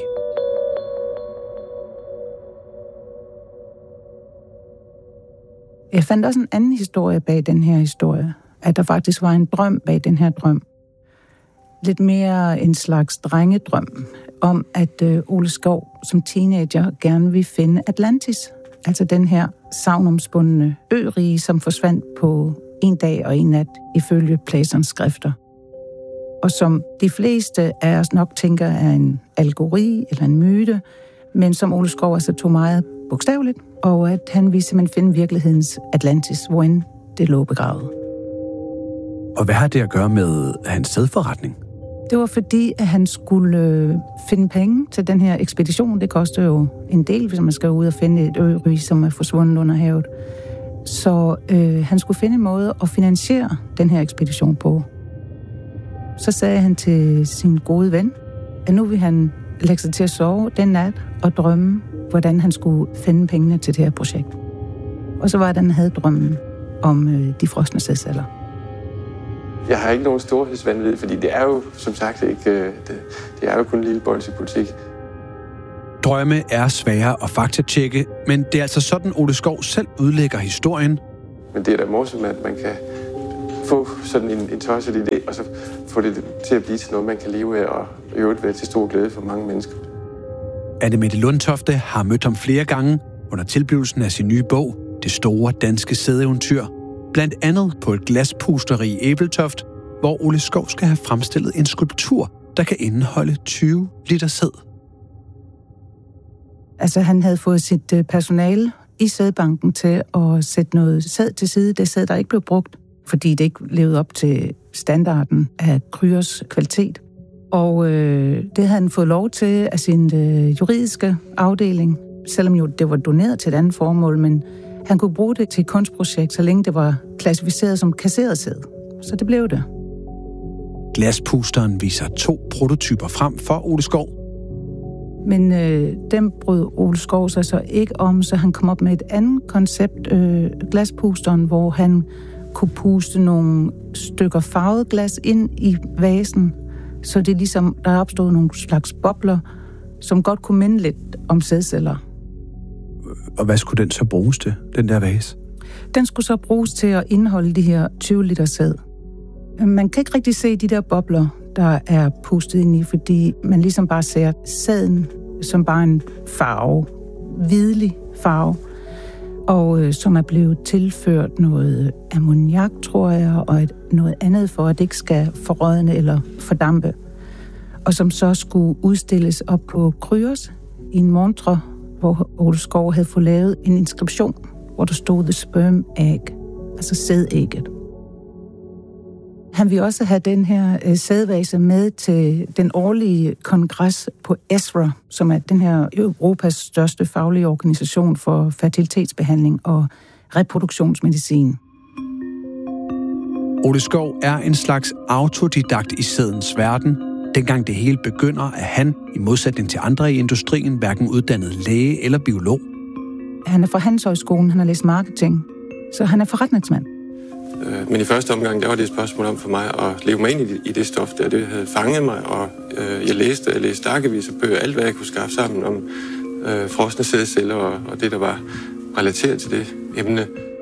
Jeg fandt også en anden historie bag den her historie. At der faktisk var en drøm bag den her drøm. Lidt mere en slags drengedrøm om, at Ole Skov som teenager gerne ville finde Atlantis. Altså den her sagnomspundne ørige, som forsvandt på en dag og en nat ifølge Platons skrifter. Og som de fleste af os nok tænker er en allegori eller en myte, men som Ole Skov altså tog meget bogstaveligt, og at han ville simpelthen finde virkelighedens Atlantis, hvorend det lå begravet. Og hvad har det at gøre med hans sædforretning? Det var fordi, at han skulle finde penge til den her ekspedition. Det koster jo en del, hvis man skal ud og finde et øryg, som er forsvundet under havet. Så han skulle finde en måde at finansiere den her ekspedition på. Så sagde han til sin gode ven, at nu vil han lægge sig til at sove den nat og drømme, hvordan han skulle finde pengene til det her projekt. Og så var det, han havde drømmen om de frosne sædceller. Jeg har ikke nogen storhedsvanvid, fordi det er jo, som sagt, ikke, det er jo kun en lille bold i politik. Drømme er svære at faktatjekke, men det er altså sådan, Ole Skov selv udlægger historien. Men det er da morsomt, at man kan få sådan en tosset idé, og så få det til at blive til noget, man kan leve af, og i øvrigt være til stor glæde for mange mennesker. Annemette Lundtofte har mødt ham flere gange under tilblivelsen af sin nye bog, Det store danske sædeventyr. Blandt andet på et glaspusteri i Ebeltoft, hvor Ole Skov skal have fremstillet en skulptur, der kan indeholde 20 liter sæd. Altså, han havde fået sit personale i sædbanken til at sætte noget sæd til side. Det sæd, der ikke blev brugt, fordi det ikke levede op til standarden af Kryos kvalitet. Og det havde han fået lov til af sin juridiske afdeling, selvom jo det var doneret til et andet formål, men han kunne bruge det til et kunstprojekt, så længe det var klassificeret som kasseret sæd. Så det blev det. Glaspusteren viser 2 prototyper frem for Ole Skov. Men dem brød Ole Skov sig så ikke om, så han kom op med et andet koncept, glaspusteren, hvor han kunne puste nogle stykker farvet glas ind i vasen, så det ligesom, der opstod nogle slags bobler, som godt kunne minde lidt om sædceller. Og hvad skulle den så bruges til, den der vase? Den skulle så bruges til at indeholde de her 20 liter sæd. Man kan ikke rigtig se de der bobler, der er pustet ind i, fordi man ligesom bare ser sæden som bare en farve, hvidlig farve, og som er blevet tilført noget ammoniak, tror jeg, og noget andet for, at det ikke skal forrådne eller fordampe. Og som så skulle udstilles op på Kryos i en montre, hvor Ole Skov havde fået lavet en inskription, hvor der stod The Sperm Egg, altså sædægget. Han vil også have den her sædvase med til den årlige kongres på ESRA, som er den her Europas største faglige organisation for fertilitetsbehandling og reproduktionsmedicin. Ole Skov er en slags autodidakt i sædens verden. Dengang det hele begynder, er han, i modsætning til andre i industrien, hverken uddannet læge eller biolog. Han er fra Handelshøjskolen, han har læst marketing, så han er forretningsmand. Men i første omgang, der var det et spørgsmål om for mig at leve mig ind i det stof der. Det havde fanget mig, og jeg læste stakkevis af bøger, alt hvad jeg kunne skaffe sammen om frosne sædceller og det, der var relateret til det emne.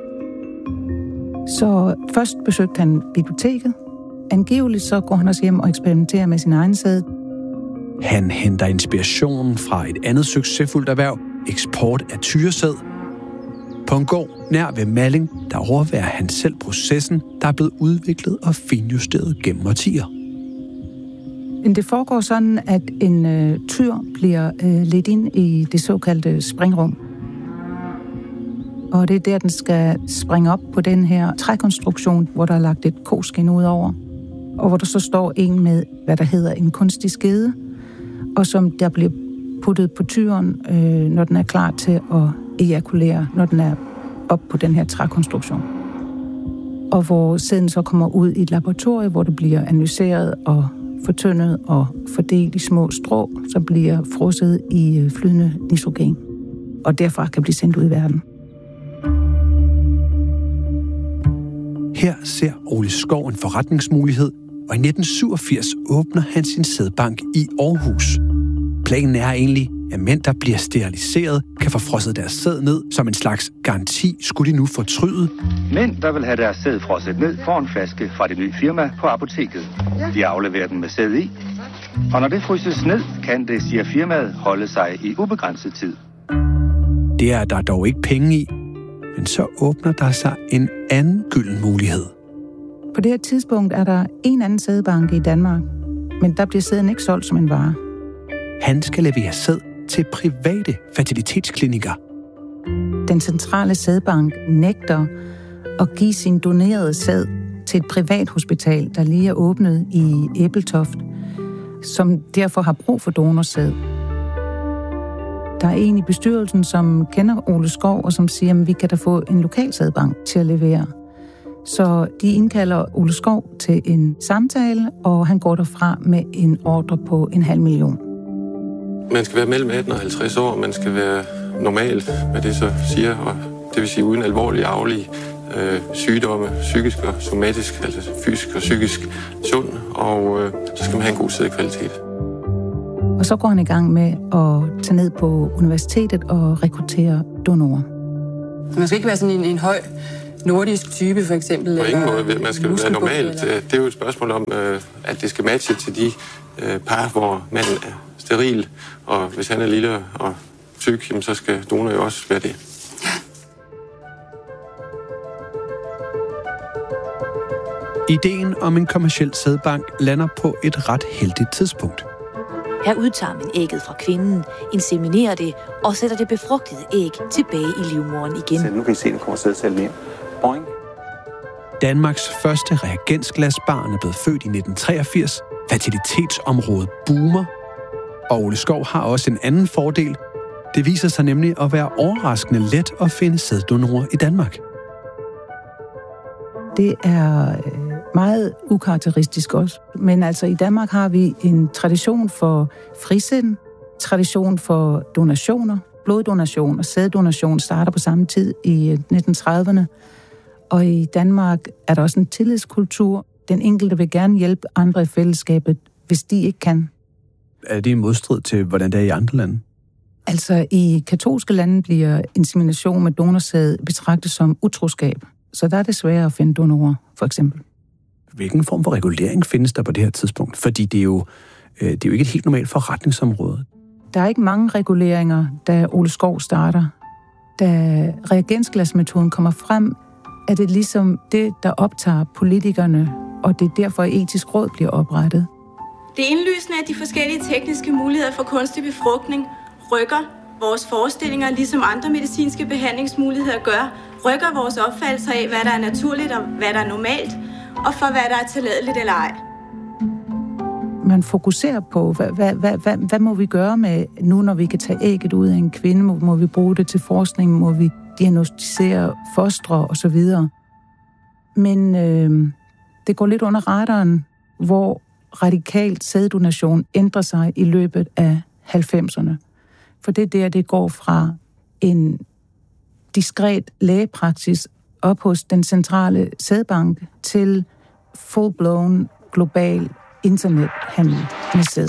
Så først besøgte han biblioteket. Angiveligt så går han også hjem og eksperimenterer med sin egen sæd. Han henter inspiration fra et andet succesfuldt erhverv, eksport af tyresæd. På en gård nær ved Malling, der overværer han selv processen, der er blevet udviklet og finjusteret gennem årtier. Det foregår sådan, at en tyr bliver ledt ind i det såkaldte springrum. Og det er der, den skal springe op på den her trækonstruktion, hvor der er lagt et koskin ud over. Og hvor der så står en med, hvad der hedder en kunstig skede, og som der bliver puttet på tyren, når den er klar til at ejakulere, når den er op på den her trækonstruktion. Og hvor sæden så kommer ud i et laboratorium, hvor det bliver analyseret og fortyndet og fordelt i små strå, som bliver frosset i flydende nitrogen, og derfra kan blive sendt ud i verden. Her ser Ole Skov en forretningsmulighed, og i 1987 åbner han sin sædbank i Aarhus. Planen er egentlig, at mænd, der bliver steriliseret, kan få frosset deres sæd ned som en slags garanti, skulle de nu fortryde. Mænd, der vil have deres sæd frosset ned, får en flaske fra det nye firma på apoteket. De afleverer den med sæd i, og når det fryses ned, kan det, siger firmaet, holde sig i ubegrænset tid. Det er der dog ikke penge i, men så åbner der sig en anden gylden mulighed. På det her tidspunkt er der en anden sædbank i Danmark, men der bliver sæden ikke solgt som en vare. Han skal levere sæd til private fertilitetsklinikker. Den centrale sædbank nægter at give sin donerede sæd til et privat hospital, der lige er åbnet i Ebeltoft, som derfor har brug for donorsæd. Der er en i bestyrelsen, som kender Ole Skov, og som siger, at vi kan da få en lokalsædbank til at levere. Så de indkalder Ole Skov til en samtale, og han går derfra med en ordre på 500.000. Man skal være mellem 18 og 50 år, man skal være normalt, hvad det så siger, og det vil sige uden alvorlige arvelige sygdomme, psykisk og somatisk, altså fysisk og psykisk sund, og så skal man have en god sædkvalitet. Og så går han i gang med at tage ned på universitetet og rekruttere donorer. Man skal ikke være sådan en høj nordisk type, for eksempel. På ingen måde. Man skal være normalt. Det er jo et spørgsmål om, at det skal matche til de par, hvor manden er steril, og hvis han er lille og tyk, så skal donor jo også være det. Ideen om en kommerciel sædbank lander på et ret heldigt tidspunkt. Her udtager man ægget fra kvinden, inseminerer det og sætter det befrugtede æg tilbage i livmoderen igen. Så nu kan I se, at nu kommer sædcellen ind. Boing. Danmarks første reagensglasbarn er blevet født i 1983. Fertilitetsområdet boomer. Og Ole Skov har også en anden fordel. Det viser sig nemlig at være overraskende let at finde sæddonorer i Danmark. Det er meget ukarakteristisk også. Men altså i Danmark har vi en tradition for frisind, tradition for donationer. Bloddonation og sæddonation starter på samme tid i 1930'erne. Og i Danmark er der også en tillidskultur. Den enkelte vil gerne hjælpe andre i fællesskabet, hvis de ikke kan. Er det i modstrid til, hvordan det er i andre lande? Altså i katolske lande bliver insemination med donorsæd betragtet som utroskab. Så der er det sværere at finde donorer, for eksempel. Hvilken form for regulering findes der på det her tidspunkt? Fordi det er jo ikke et helt normalt forretningsområde. Der er ikke mange reguleringer, da Ole Skov starter. Da reagensglasmetoden kommer frem, er det ligesom det, der optager politikerne, og det er derfor, at etisk råd bliver oprettet. Det er indlysende, at de forskellige tekniske muligheder for kunstig befrugtning rykker vores forestillinger, ligesom andre medicinske behandlingsmuligheder gør, rykker vores opfattelse af, hvad der er naturligt og hvad der er normalt, og for hvad der er tilladeligt eller ej. Man fokuserer på, hvad må vi gøre med nu, når vi kan tage ægget ud af en kvinde? Må vi bruge det til forskning? Må vi diagnostisere fostre osv.? Men det går lidt under radaren, hvor radikalt sæddonation ændrer sig i løbet af 90'erne. For det er der, det går fra en diskret lægepraksis op hos den centrale sædbank til full-blown global internethandel med sæd.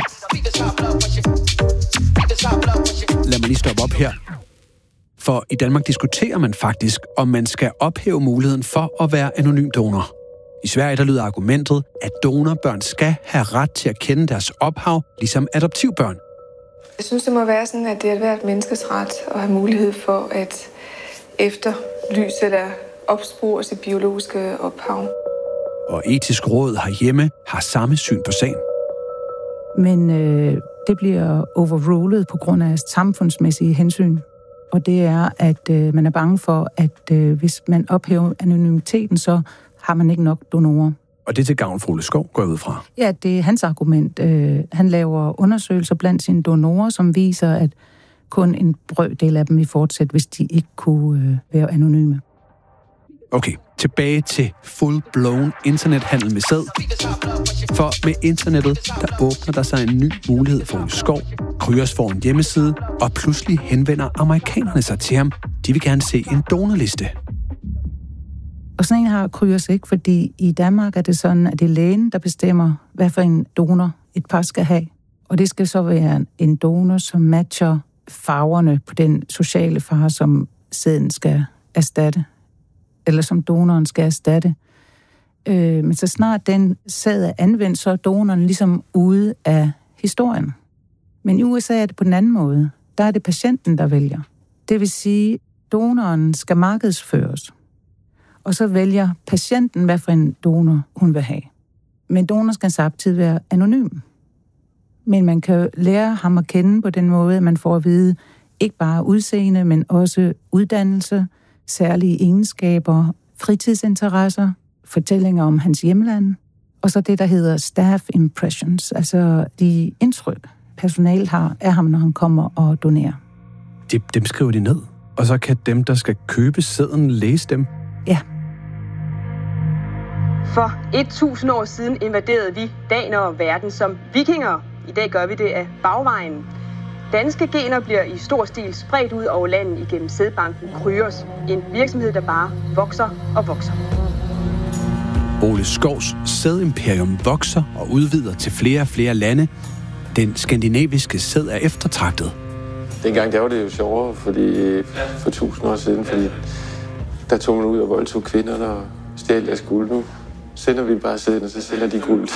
Lad mig lige stoppe op her. For i Danmark diskuterer man faktisk, om man skal ophæve muligheden for at være anonym donor. I Sverige der lyder argumentet, at donorbørn skal have ret til at kende deres ophav, ligesom adoptivbørn. Jeg synes, det må være sådan, at det er hvert menneskes ret at have mulighed for at efterlyse eller opspore sit biologiske ophav. Og etisk råd herhjemme har samme syn på sagen. Men det bliver overrulet på grund af samfundsmæssige hensyn. Og det er, at man er bange for, at hvis man ophæver anonymiteten, så har man ikke nok donorer. Og det er til gavn for Ole Skov, går jeg ud fra? Ja, det er hans argument. Han laver undersøgelser blandt sine donorer, som viser, at kun en brøkdel af dem vil fortsætte, hvis de ikke kunne være anonyme. Okay, tilbage til full-blown internethandel med sæd. For med internettet, der åbner der sig en ny mulighed for Ole Skov. Kryos får en hjemmeside, og pludselig henvender amerikanerne sig til ham. De vil gerne se en donorliste. Og sådan en har Kryos ikke, fordi i Danmark er det sådan, at det er lægen, der bestemmer, hvad for en donor et par skal have. Og det skal så være en donor, som matcher farverne på den sociale farve, som sæden skal erstatte. Eller som donoren skal erstatte. Men så snart den sæd er anvendt, så er donoren ligesom ude af historien. Men i USA er det på den anden måde. Der er det patienten, der vælger. Det vil sige, donoren skal markedsføres. Og så vælger patienten, hvad for en donor hun vil have. Men donoren skal samtidig være anonym. Men man kan lære ham at kende på den måde, at man får at vide ikke bare udseende, men også uddannelse, særlige egenskaber, fritidsinteresser, fortællinger om hans hjemland, og så det, der hedder staff impressions, altså de indtryk, personalet har af ham, når han kommer og donerer. Dem skriver de ned, og så kan dem, der skal købe sæden, læse dem? Ja. For 1000 år siden invaderede vi danere verden som vikinger. I dag gør vi det af bagvejen. Danske gener bliver i stor stil spredt ud over landet igennem sædbanken Kryos. En virksomhed, der bare vokser og vokser. Ole Skovs sædimperium vokser og udvider til flere og flere lande. Den skandinaviske sæd er eftertragtet. Dengang der var det jo sjovere, fordi for 1000 år siden, fordi der tog man ud og voldtog kvinderne og stjal deres guld. Nu sender vi bare sæden, og så sælger de guld.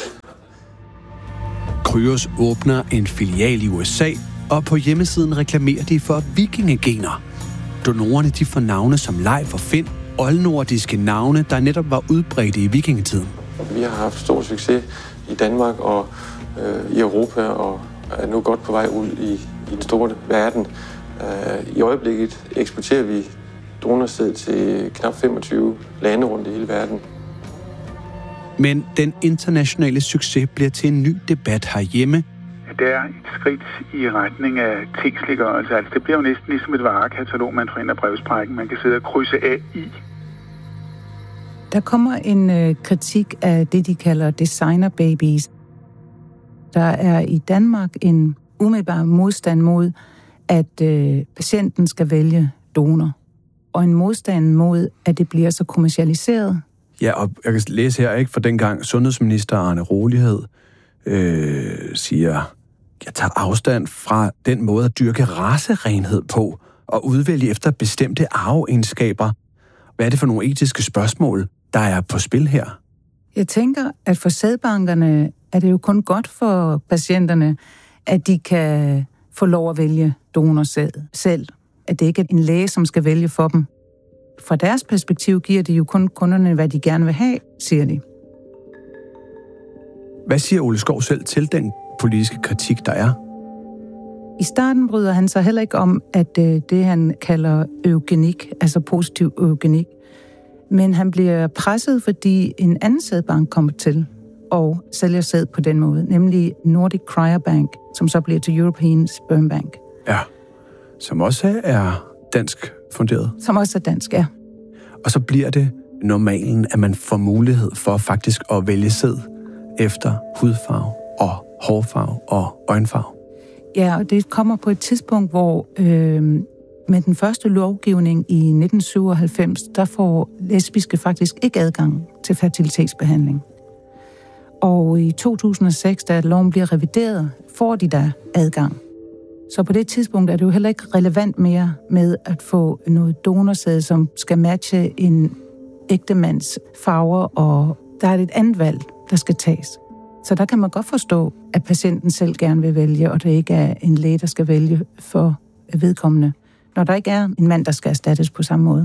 Kryos åbner en filial i USA, og på hjemmesiden reklamerer de for vikingegener. Donorerne de får navne som Leif og Finn, oldnordiske navne, der netop var udbredte i vikingetiden. Vi har haft stor succes i Danmark og i Europa, og er nu godt på vej ud i den store verden. I øjeblikket eksporterer vi donorsæd til knap 25 lande rundt i hele verden. Men den internationale succes bliver til en ny debat herhjemme. Det er et skridt i retning af tingsliggørelse. Altså, det bliver jo næsten ligesom et varekatalog, man får ind af brevsprækken. Man kan sidde og krydse af i. Der kommer en kritik af det, de kalder designer babies. Der er i Danmark en umiddelbar modstand mod, at patienten skal vælge donor. Og en modstand mod, at det bliver så kommercialiseret. Ja, og jeg kan læse her, ikke, for dengang sundhedsminister Arne Rolighed siger, jeg tager afstand fra den måde at dyrke racerenhed på og udvælge efter bestemte arveegenskaber. Hvad er det for nogle etiske spørgsmål, der er på spil her? Jeg tænker, at for sædbankerne er det jo kun godt for patienterne, at de kan få lov at vælge donorsæd selv. At det ikke er en læge, som skal vælge for dem. Fra deres perspektiv giver det jo kun kunderne, hvad de gerne vil have, siger de. Hvad siger Ole Skov selv til den politiske kritik, der er? I starten bryder han sig heller ikke om, at det, han kalder eugenik, altså positiv eugenik. Men han bliver presset, fordi en anden sædbank kommer til og sælger sæd på den måde, nemlig Nordic Cryobank, som så bliver til European Sperm Bank. Ja, som også er dansk funderet. Som også er dansk, ja. Og så bliver det normalen, at man får mulighed for faktisk at vælge sæd efter hudfarve og hårfarve og øjenfarve. Ja, og det kommer på et tidspunkt, hvor med den første lovgivning i 1997, der får lesbiske faktisk ikke adgang til fertilitetsbehandling. Og i 2006, da loven bliver revideret, får de der adgang. Så på det tidspunkt er det jo heller ikke relevant mere med at få noget donorsæd, som skal matche en ægtemands farver, og der er et andet valg, der skal tages. Så der kan man godt forstå, at patienten selv gerne vil vælge, og det ikke er en læge, der skal vælge for vedkommende, når der ikke er en mand, der skal erstattes på samme måde.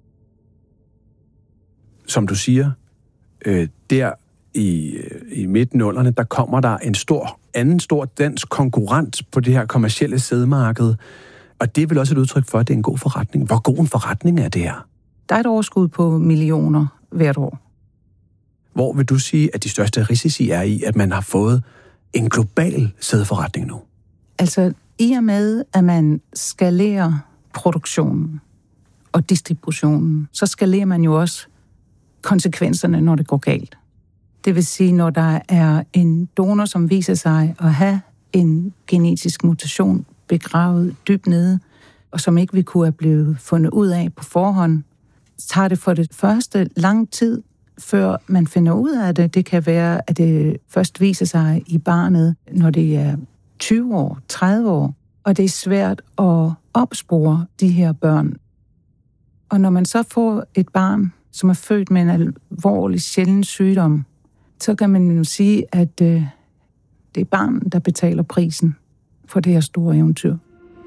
Som du siger, der i midten-nullerne, der kommer der en anden stor dansk konkurrent på det her kommercielle sædmarked. Og det er vel også et udtryk for, at det er en god forretning. Hvor god en forretning er det her? Der er et overskud på millioner hvert år. Hvor vil du sige, at de største risici er i, at man har fået en global sædforretning nu? Altså, i og med, at man skalerer produktionen og distributionen, så skalerer man jo også konsekvenserne, når det går galt. Det vil sige, når der er en donor, som viser sig at have en genetisk mutation begravet dybt nede, og som ikke vil kunne have blevet fundet ud af på forhånd, så tager det for det første lang tid, før man finder ud af det. Det kan være, at det først viser sig i barnet, når det er 20 år, 30 år, og det er svært at opspore de her børn. Og når man så får et barn, som er født med en alvorlig sjælden sygdom, så kan man jo sige, at det er barnet, der betaler prisen for det her store eventyr.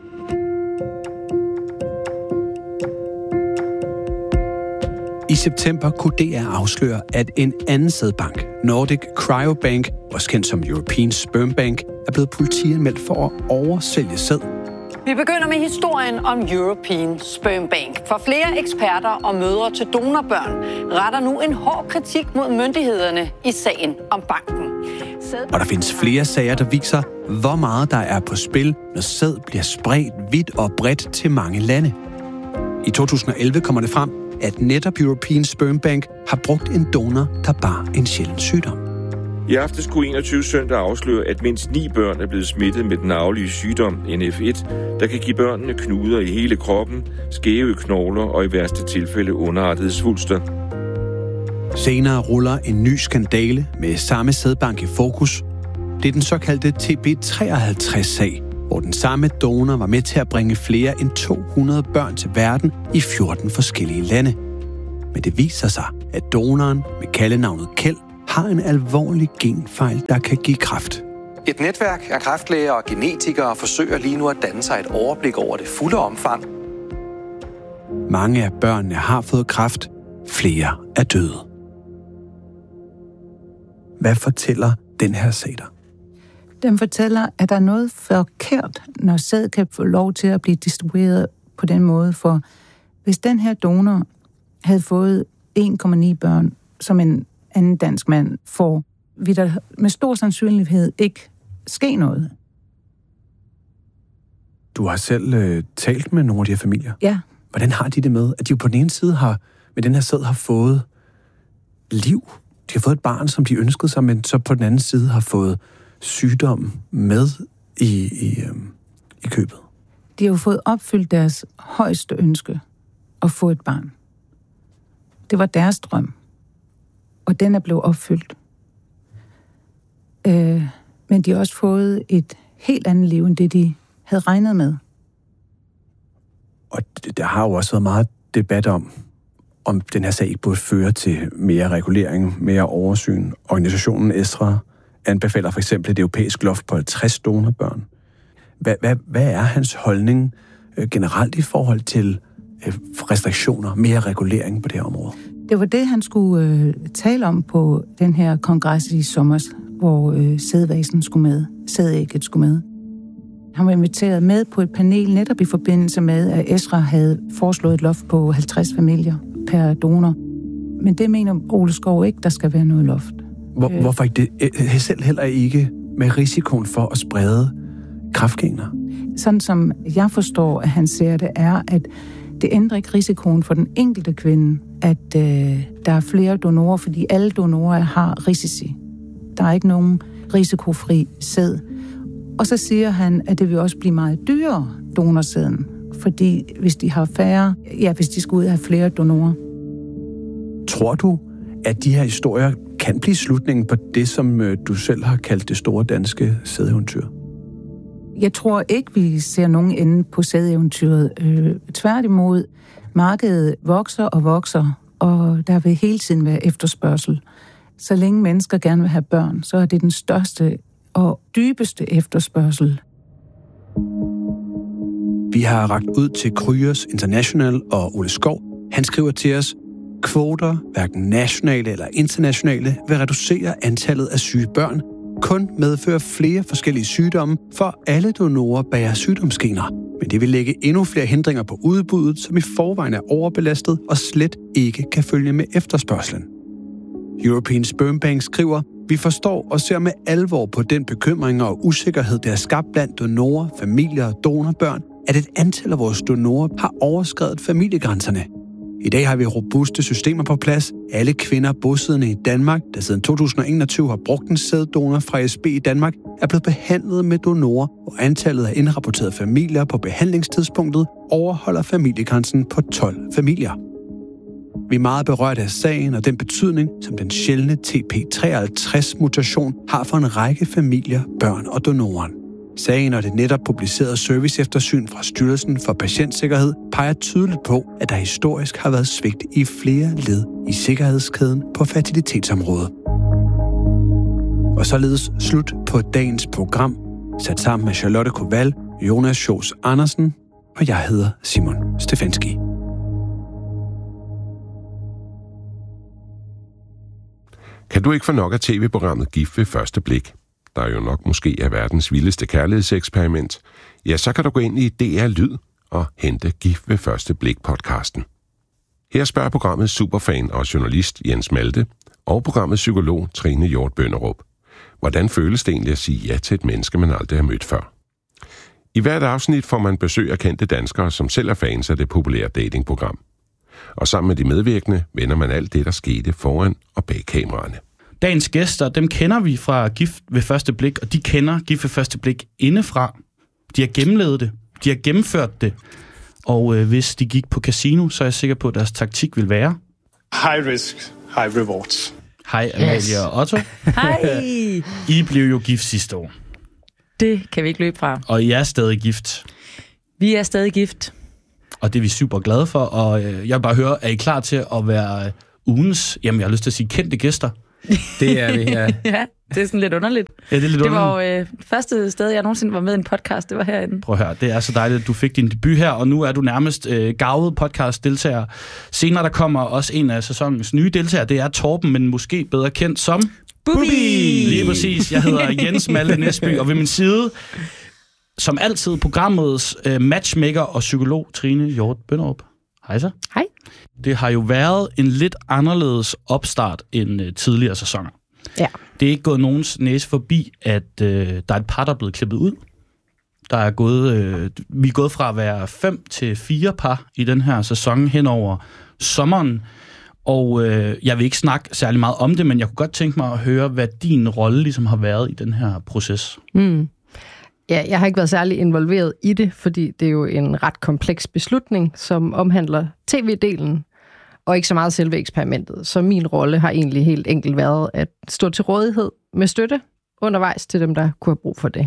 I september kunne DR afsløre, at en anden sædbank, Nordic Cryobank, også kendt som European Sperm Bank, er blevet politianmeldt for at oversælge sæd. Vi begynder med historien om European Sperm Bank. For flere eksperter og mødre til donorbørn retter nu en hård kritik mod myndighederne i sagen om banken. Og der findes flere sager, der viser, hvor meget der er på spil, når sæd bliver spredt vidt og bredt til mange lande. I 2011 kommer det frem, at netop European Sperm Bank har brugt en donor, der bar en sjælden sygdom. I aftes kunne 21 søndag afsløre, at mindst 9 børn er blevet smittet med den arvelige sygdom NF1, der kan give børnene knuder i hele kroppen, skæve knogler og i værste tilfælde underartede svulster. Senere ruller en ny skandale med samme sædbank i fokus. Det er den såkaldte TB53-sag, hvor den samme donor var med til at bringe flere end 200 børn til verden i 14 forskellige lande. Men det viser sig, at donoren med kaldenavnet Kjeld har en alvorlig genfejl, der kan give kræft. Et netværk af kræftlæger og genetikere forsøger lige nu at danne sig et overblik over det fulde omfang. Mange af børnene har fået kræft, flere er døde. Hvad fortæller den her sag dig? Den fortæller, at der er noget forkert, når sæd kan få lov til at blive distribueret på den måde. For hvis den her donor havde fået 1,9 børn, som en anden dansk mand får, vil der med stor sandsynlighed ikke ske noget. Du har selv talt med nogle af de her familier. Ja. Hvordan har de det med, at de jo på den ene side med den her sæd har fået liv? De har fået et barn, som de ønskede sig, men så på den anden side har fået sygdom med i købet. De har jo fået opfyldt deres højeste ønske at få et barn. Det var deres drøm. Og den er blevet opfyldt. Men de har også fået et helt andet liv, end det de havde regnet med. Og der har jo også været meget debat om den her sag ikke burde føre til mere regulering, mere oversyn. Organisationen ESRA anbefaler for eksempel et europæisk loft på 50 donorbørn. Hvad er hans holdning generelt i forhold til restriktioner, mere regulering på det her område? Det var det, han skulle tale om på den her kongres i sommer, hvor sædvasen skulle med, sædægget skulle med. Han var inviteret med på et panel netop i forbindelse med, at ESRA havde foreslået et loft på 50 familier per donor. Men det mener Ole Skov ikke, der skal være noget loft. Hvorfor ikke det? Selv heller ikke med risikoen for at sprede kræftgener? Sådan som jeg forstår, at han ser det, er, at det ændrer ikke risikoen for den enkelte kvinde, at der er flere donorer, fordi alle donorer har risici. Der er ikke nogen risikofri sæd. Og så siger han, at det vil også blive meget dyrere, donorsæden, fordi hvis de har færre, hvis de skal ud og have flere donorer. Tror du, at de her historier kan blive slutningen på det, som du selv har kaldt det store danske sædeventyr? Jeg tror ikke, vi ser nogen ende på sædeventyret. Tværtimod, markedet vokser og vokser, og der vil hele tiden være efterspørgsel. Så længe mennesker gerne vil have børn, så er det den største og dybeste efterspørgsel. Vi har rakt ud til Kryos International og Ole Skov. Han skriver til os, kvoter, hverken nationale eller internationale, vil reducere antallet af syge børn, kun medføre flere forskellige sygdomme, for alle donorer bærer sygdomsgener. Men det vil lægge endnu flere hindringer på udbuddet, som i forvejen er overbelastet og slet ikke kan følge med efterspørgslen. European Sperm Bank skriver, vi forstår og ser med alvor på den bekymring og usikkerhed, der er skabt blandt donorer, familier og donorbørn, at et antal af vores donorer har overskredet familiegrænserne. I dag har vi robuste systemer på plads. Alle kvinder bosiddende i Danmark, der siden 2021 har brugt en sæddonor fra SB i Danmark, er blevet behandlet med donorer, og antallet af indrapporterede familier på behandlingstidspunktet overholder familiegrænsen på 12 familier. Vi er meget berørt af sagen og den betydning, som den sjældne TP53-mutation har for en række familier, børn og donoren. Sagen og det netop publicerede serviceeftersyn fra Styrelsen for Patientsikkerhed peger tydeligt på, at der historisk har været svigt i flere led i sikkerhedskæden på fertilitetsområdet. Og således slut på dagens program, sat sammen med Charlotte Koval, Jonas Schoos Andersen, og jeg hedder Simon Stefanski. Kan du ikke få nok af tv-programmet Gift ved første blik? der jo nok måske er verdens vildeste kærlighedseksperiment, ja, så kan du gå ind i DR Lyd og hente Gift ved første blik-podcasten. Her spørger programmet superfan og journalist Jens Malte og programmet psykolog Trine Hjort Bønderup. Hvordan føles det egentlig at sige ja til et menneske, man aldrig har mødt før? I hvert afsnit får man besøg af kendte danskere, som selv er fans af det populære datingprogram. Og sammen med de medvirkende vender man alt det, der skete foran og bag kameraerne. Dagens gæster, dem kender vi fra Gift ved første blik, og de kender Gift ved første blik indefra. De har gennemlevet det. De har gennemført det. Og hvis de gik på casino, så er jeg sikker på, at deres taktik vil være... High risk, high rewards. Hej Amalie og Otto. Hej! I blev jo gift sidste år. Det kan vi ikke løbe fra. Og I er stadig gift. Vi er stadig gift. Og det er vi super glade for. Og jeg vil bare høre, er I klar til at være ugens, jamen jeg har lyst til at sige kendte gæster? Det er vi, ja. Ja, det er sådan lidt underligt. Ja, det er lidt underligt. Det var jo første sted, jeg nogensinde var med i en podcast, det var herinde. Prøv at høre, det er så dejligt, at du fik din debut her, og nu er du nærmest garvet podcast-deltager. Senere der kommer også en af sæsonens nye deltagere, det er Torben, men måske bedre kendt som... Bubi! Lige præcis, jeg hedder Jens Malte Næsby, og ved min side, som altid, programmets matchmaker og psykolog Trine Hjort Bønderup. Hej så. Hej. Det har jo været en lidt anderledes opstart end tidligere sæsoner. Ja. Det er ikke gået nogens næse forbi, at der er et par, der er blevet klippet ud. Der er gået, vi er gået fra at være 5 til 4 par i den her sæson hen over sommeren. Og jeg vil ikke snakke særlig meget om det, men jeg kunne godt tænke mig at høre, hvad din rolle ligesom har været i den her proces. Ja, jeg har ikke været særlig involveret i det, fordi det er jo en ret kompleks beslutning, som omhandler tv-delen, og ikke så meget selve eksperimentet. Så min rolle har egentlig helt enkelt været at stå til rådighed med støtte undervejs til dem, der kunne have brug for det.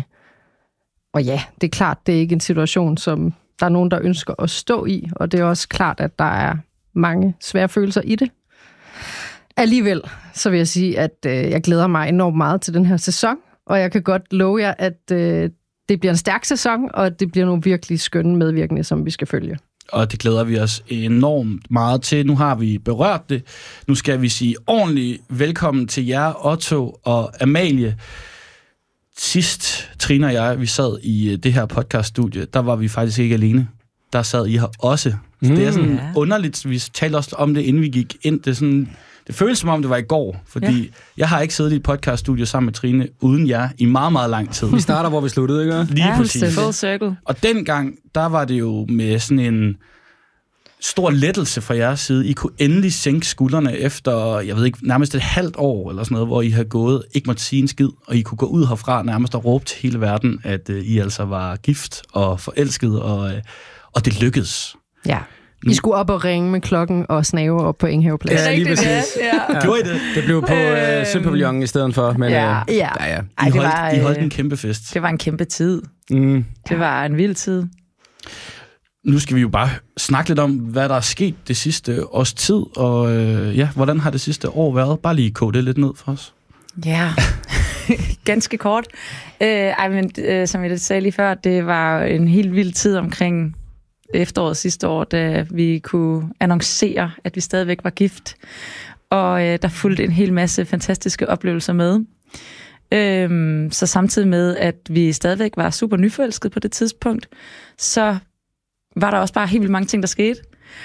Og ja, det er klart, det er ikke en situation, som der er nogen, der ønsker at stå i, og det er også klart, at der er mange svære følelser i det. Alligevel, så vil jeg sige, at jeg glæder mig enormt meget til den her sæson, og jeg kan godt love jer, at det bliver en stærk sæson, og det bliver nogle virkelig skønne medvirkende, som vi skal følge. Og det glæder vi os enormt meget til. Nu har vi berørt det. Nu skal vi sige ordentligt velkommen til jer, Otto og Amalie. Sidst, Trine og jeg, vi sad i det her podcaststudie, der var vi faktisk ikke alene. Der sad I her også. Så det er sådan underligt, vi talte også om det, inden vi gik ind. Det føles som om, det var i går, fordi jeg har ikke siddet i et podcaststudie sammen med Trine uden jer i meget, meget lang tid. Vi starter, hvor vi sluttede, ikke? Lige præcis. Full circle. Og dengang, der var det jo med sådan en stor lettelse fra jeres side. I kunne endelig sænke skuldrene efter, jeg ved ikke, nærmest et halvt år eller sådan noget, hvor I har gået, ikke måtte sige en skid, og I kunne gå ud herfra nærmest og råbe til hele verden, at I altså var gift og forelsket, og det lykkedes. Ja. I skulle op og ringe med klokken og snave op på Enghaveplads. Ja, lige præcis. Ja. Gjorde I det? Det blev på Søpavillonen i stedet for. Men, I holdt en kæmpe fest. Det var en kæmpe tid. Det var en vild tid. Nu skal vi jo bare snakke lidt om, hvad der er sket det sidste års tid, og hvordan har det sidste år været? Bare lige kode det lidt ned for os. Ja, ganske kort. Som jeg sagde lige før, det var en helt vild tid omkring efteråret sidste år, da vi kunne annoncere, at vi stadigvæk var gift. Og der fulgte en hel masse fantastiske oplevelser med. Så samtidig med, at vi stadigvæk var super nyforelskede på det tidspunkt, så var der også bare helt vildt mange ting, der skete.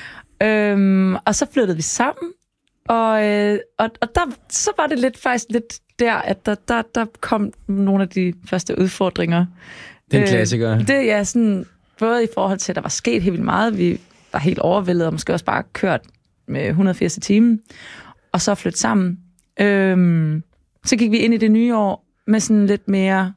Og så flyttede vi sammen, og der, så var det faktisk lidt der, at der kom nogle af de første udfordringer. Den klassiker. Det er sådan, både i forhold til, at der var sket helt vildt meget, vi var helt overvældet, og måske også bare kørt med 180 i timen, og så flytte sammen. Så gik vi ind i det nye år med sådan lidt mere,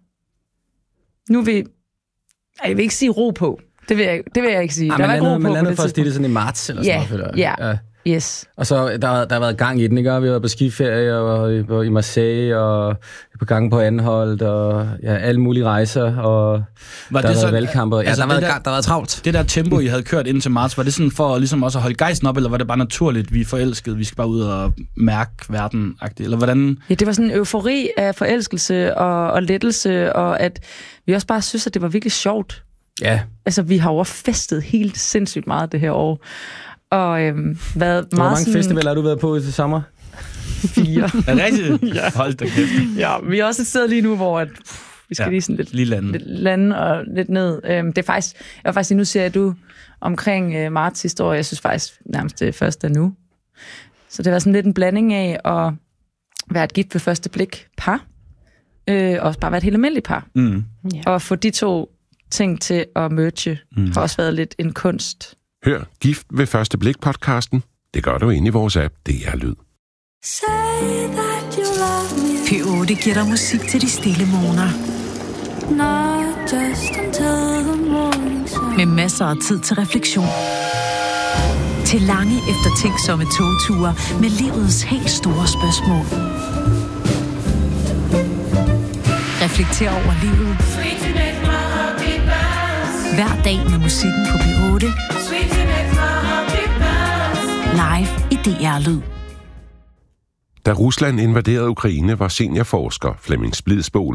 jeg vil ikke sige ro på. Det vil jeg ikke sige. Man landede først i det sådan i marts eller sådan noget. Ja. Yes. Og så der har været gang i den, ikke? Vi har været på skiferie og i Marseille og på gang på Anholt og alle mulige rejser og der har været valgkamper. Altså, der har været travlt. Det der tempo, I havde kørt indtil marts, var det sådan for ligesom også at holde gejsten op, eller var det bare naturligt, vi er forelskede, vi skal bare ud og mærke verden-agtigt, eller hvordan? Ja, det var sådan en eufori af forelskelse og lettelse, og at vi også bare synes, at det var virkelig sjovt. Ja. Altså, vi har overfestet helt sindssygt meget det her år. Og været Hvor mange festivaler har du været på i sommer? 4. Er det rigtigt? Ja. Hold da kæft. Ja, vi er også et sted lige nu, hvor vi skal lige sådan lidt lande og lidt ned. Det er faktisk, jeg vil faktisk sige, nu ser du omkring marts sidste år, jeg synes faktisk nærmest det første er nu. Så det var sådan lidt en blanding af at være et gift ved første blik par, og bare være et helt almindeligt par. Og få de to ting til at merge, har også været lidt en kunst. Hør Gift ved første blik-podcasten. Det gør du ind i vores app, DR Lyd. P8 giver dig musik til de stille morgener. Med masser af tid til refleksion. Til lange eftertænksomme togture med livets helt store spørgsmål. Reflekter over livet. Hver dag med musikken på P8. Live i DR Lyd. Da Rusland invaderede Ukraine, var seniorforsker Flemming Splidsbol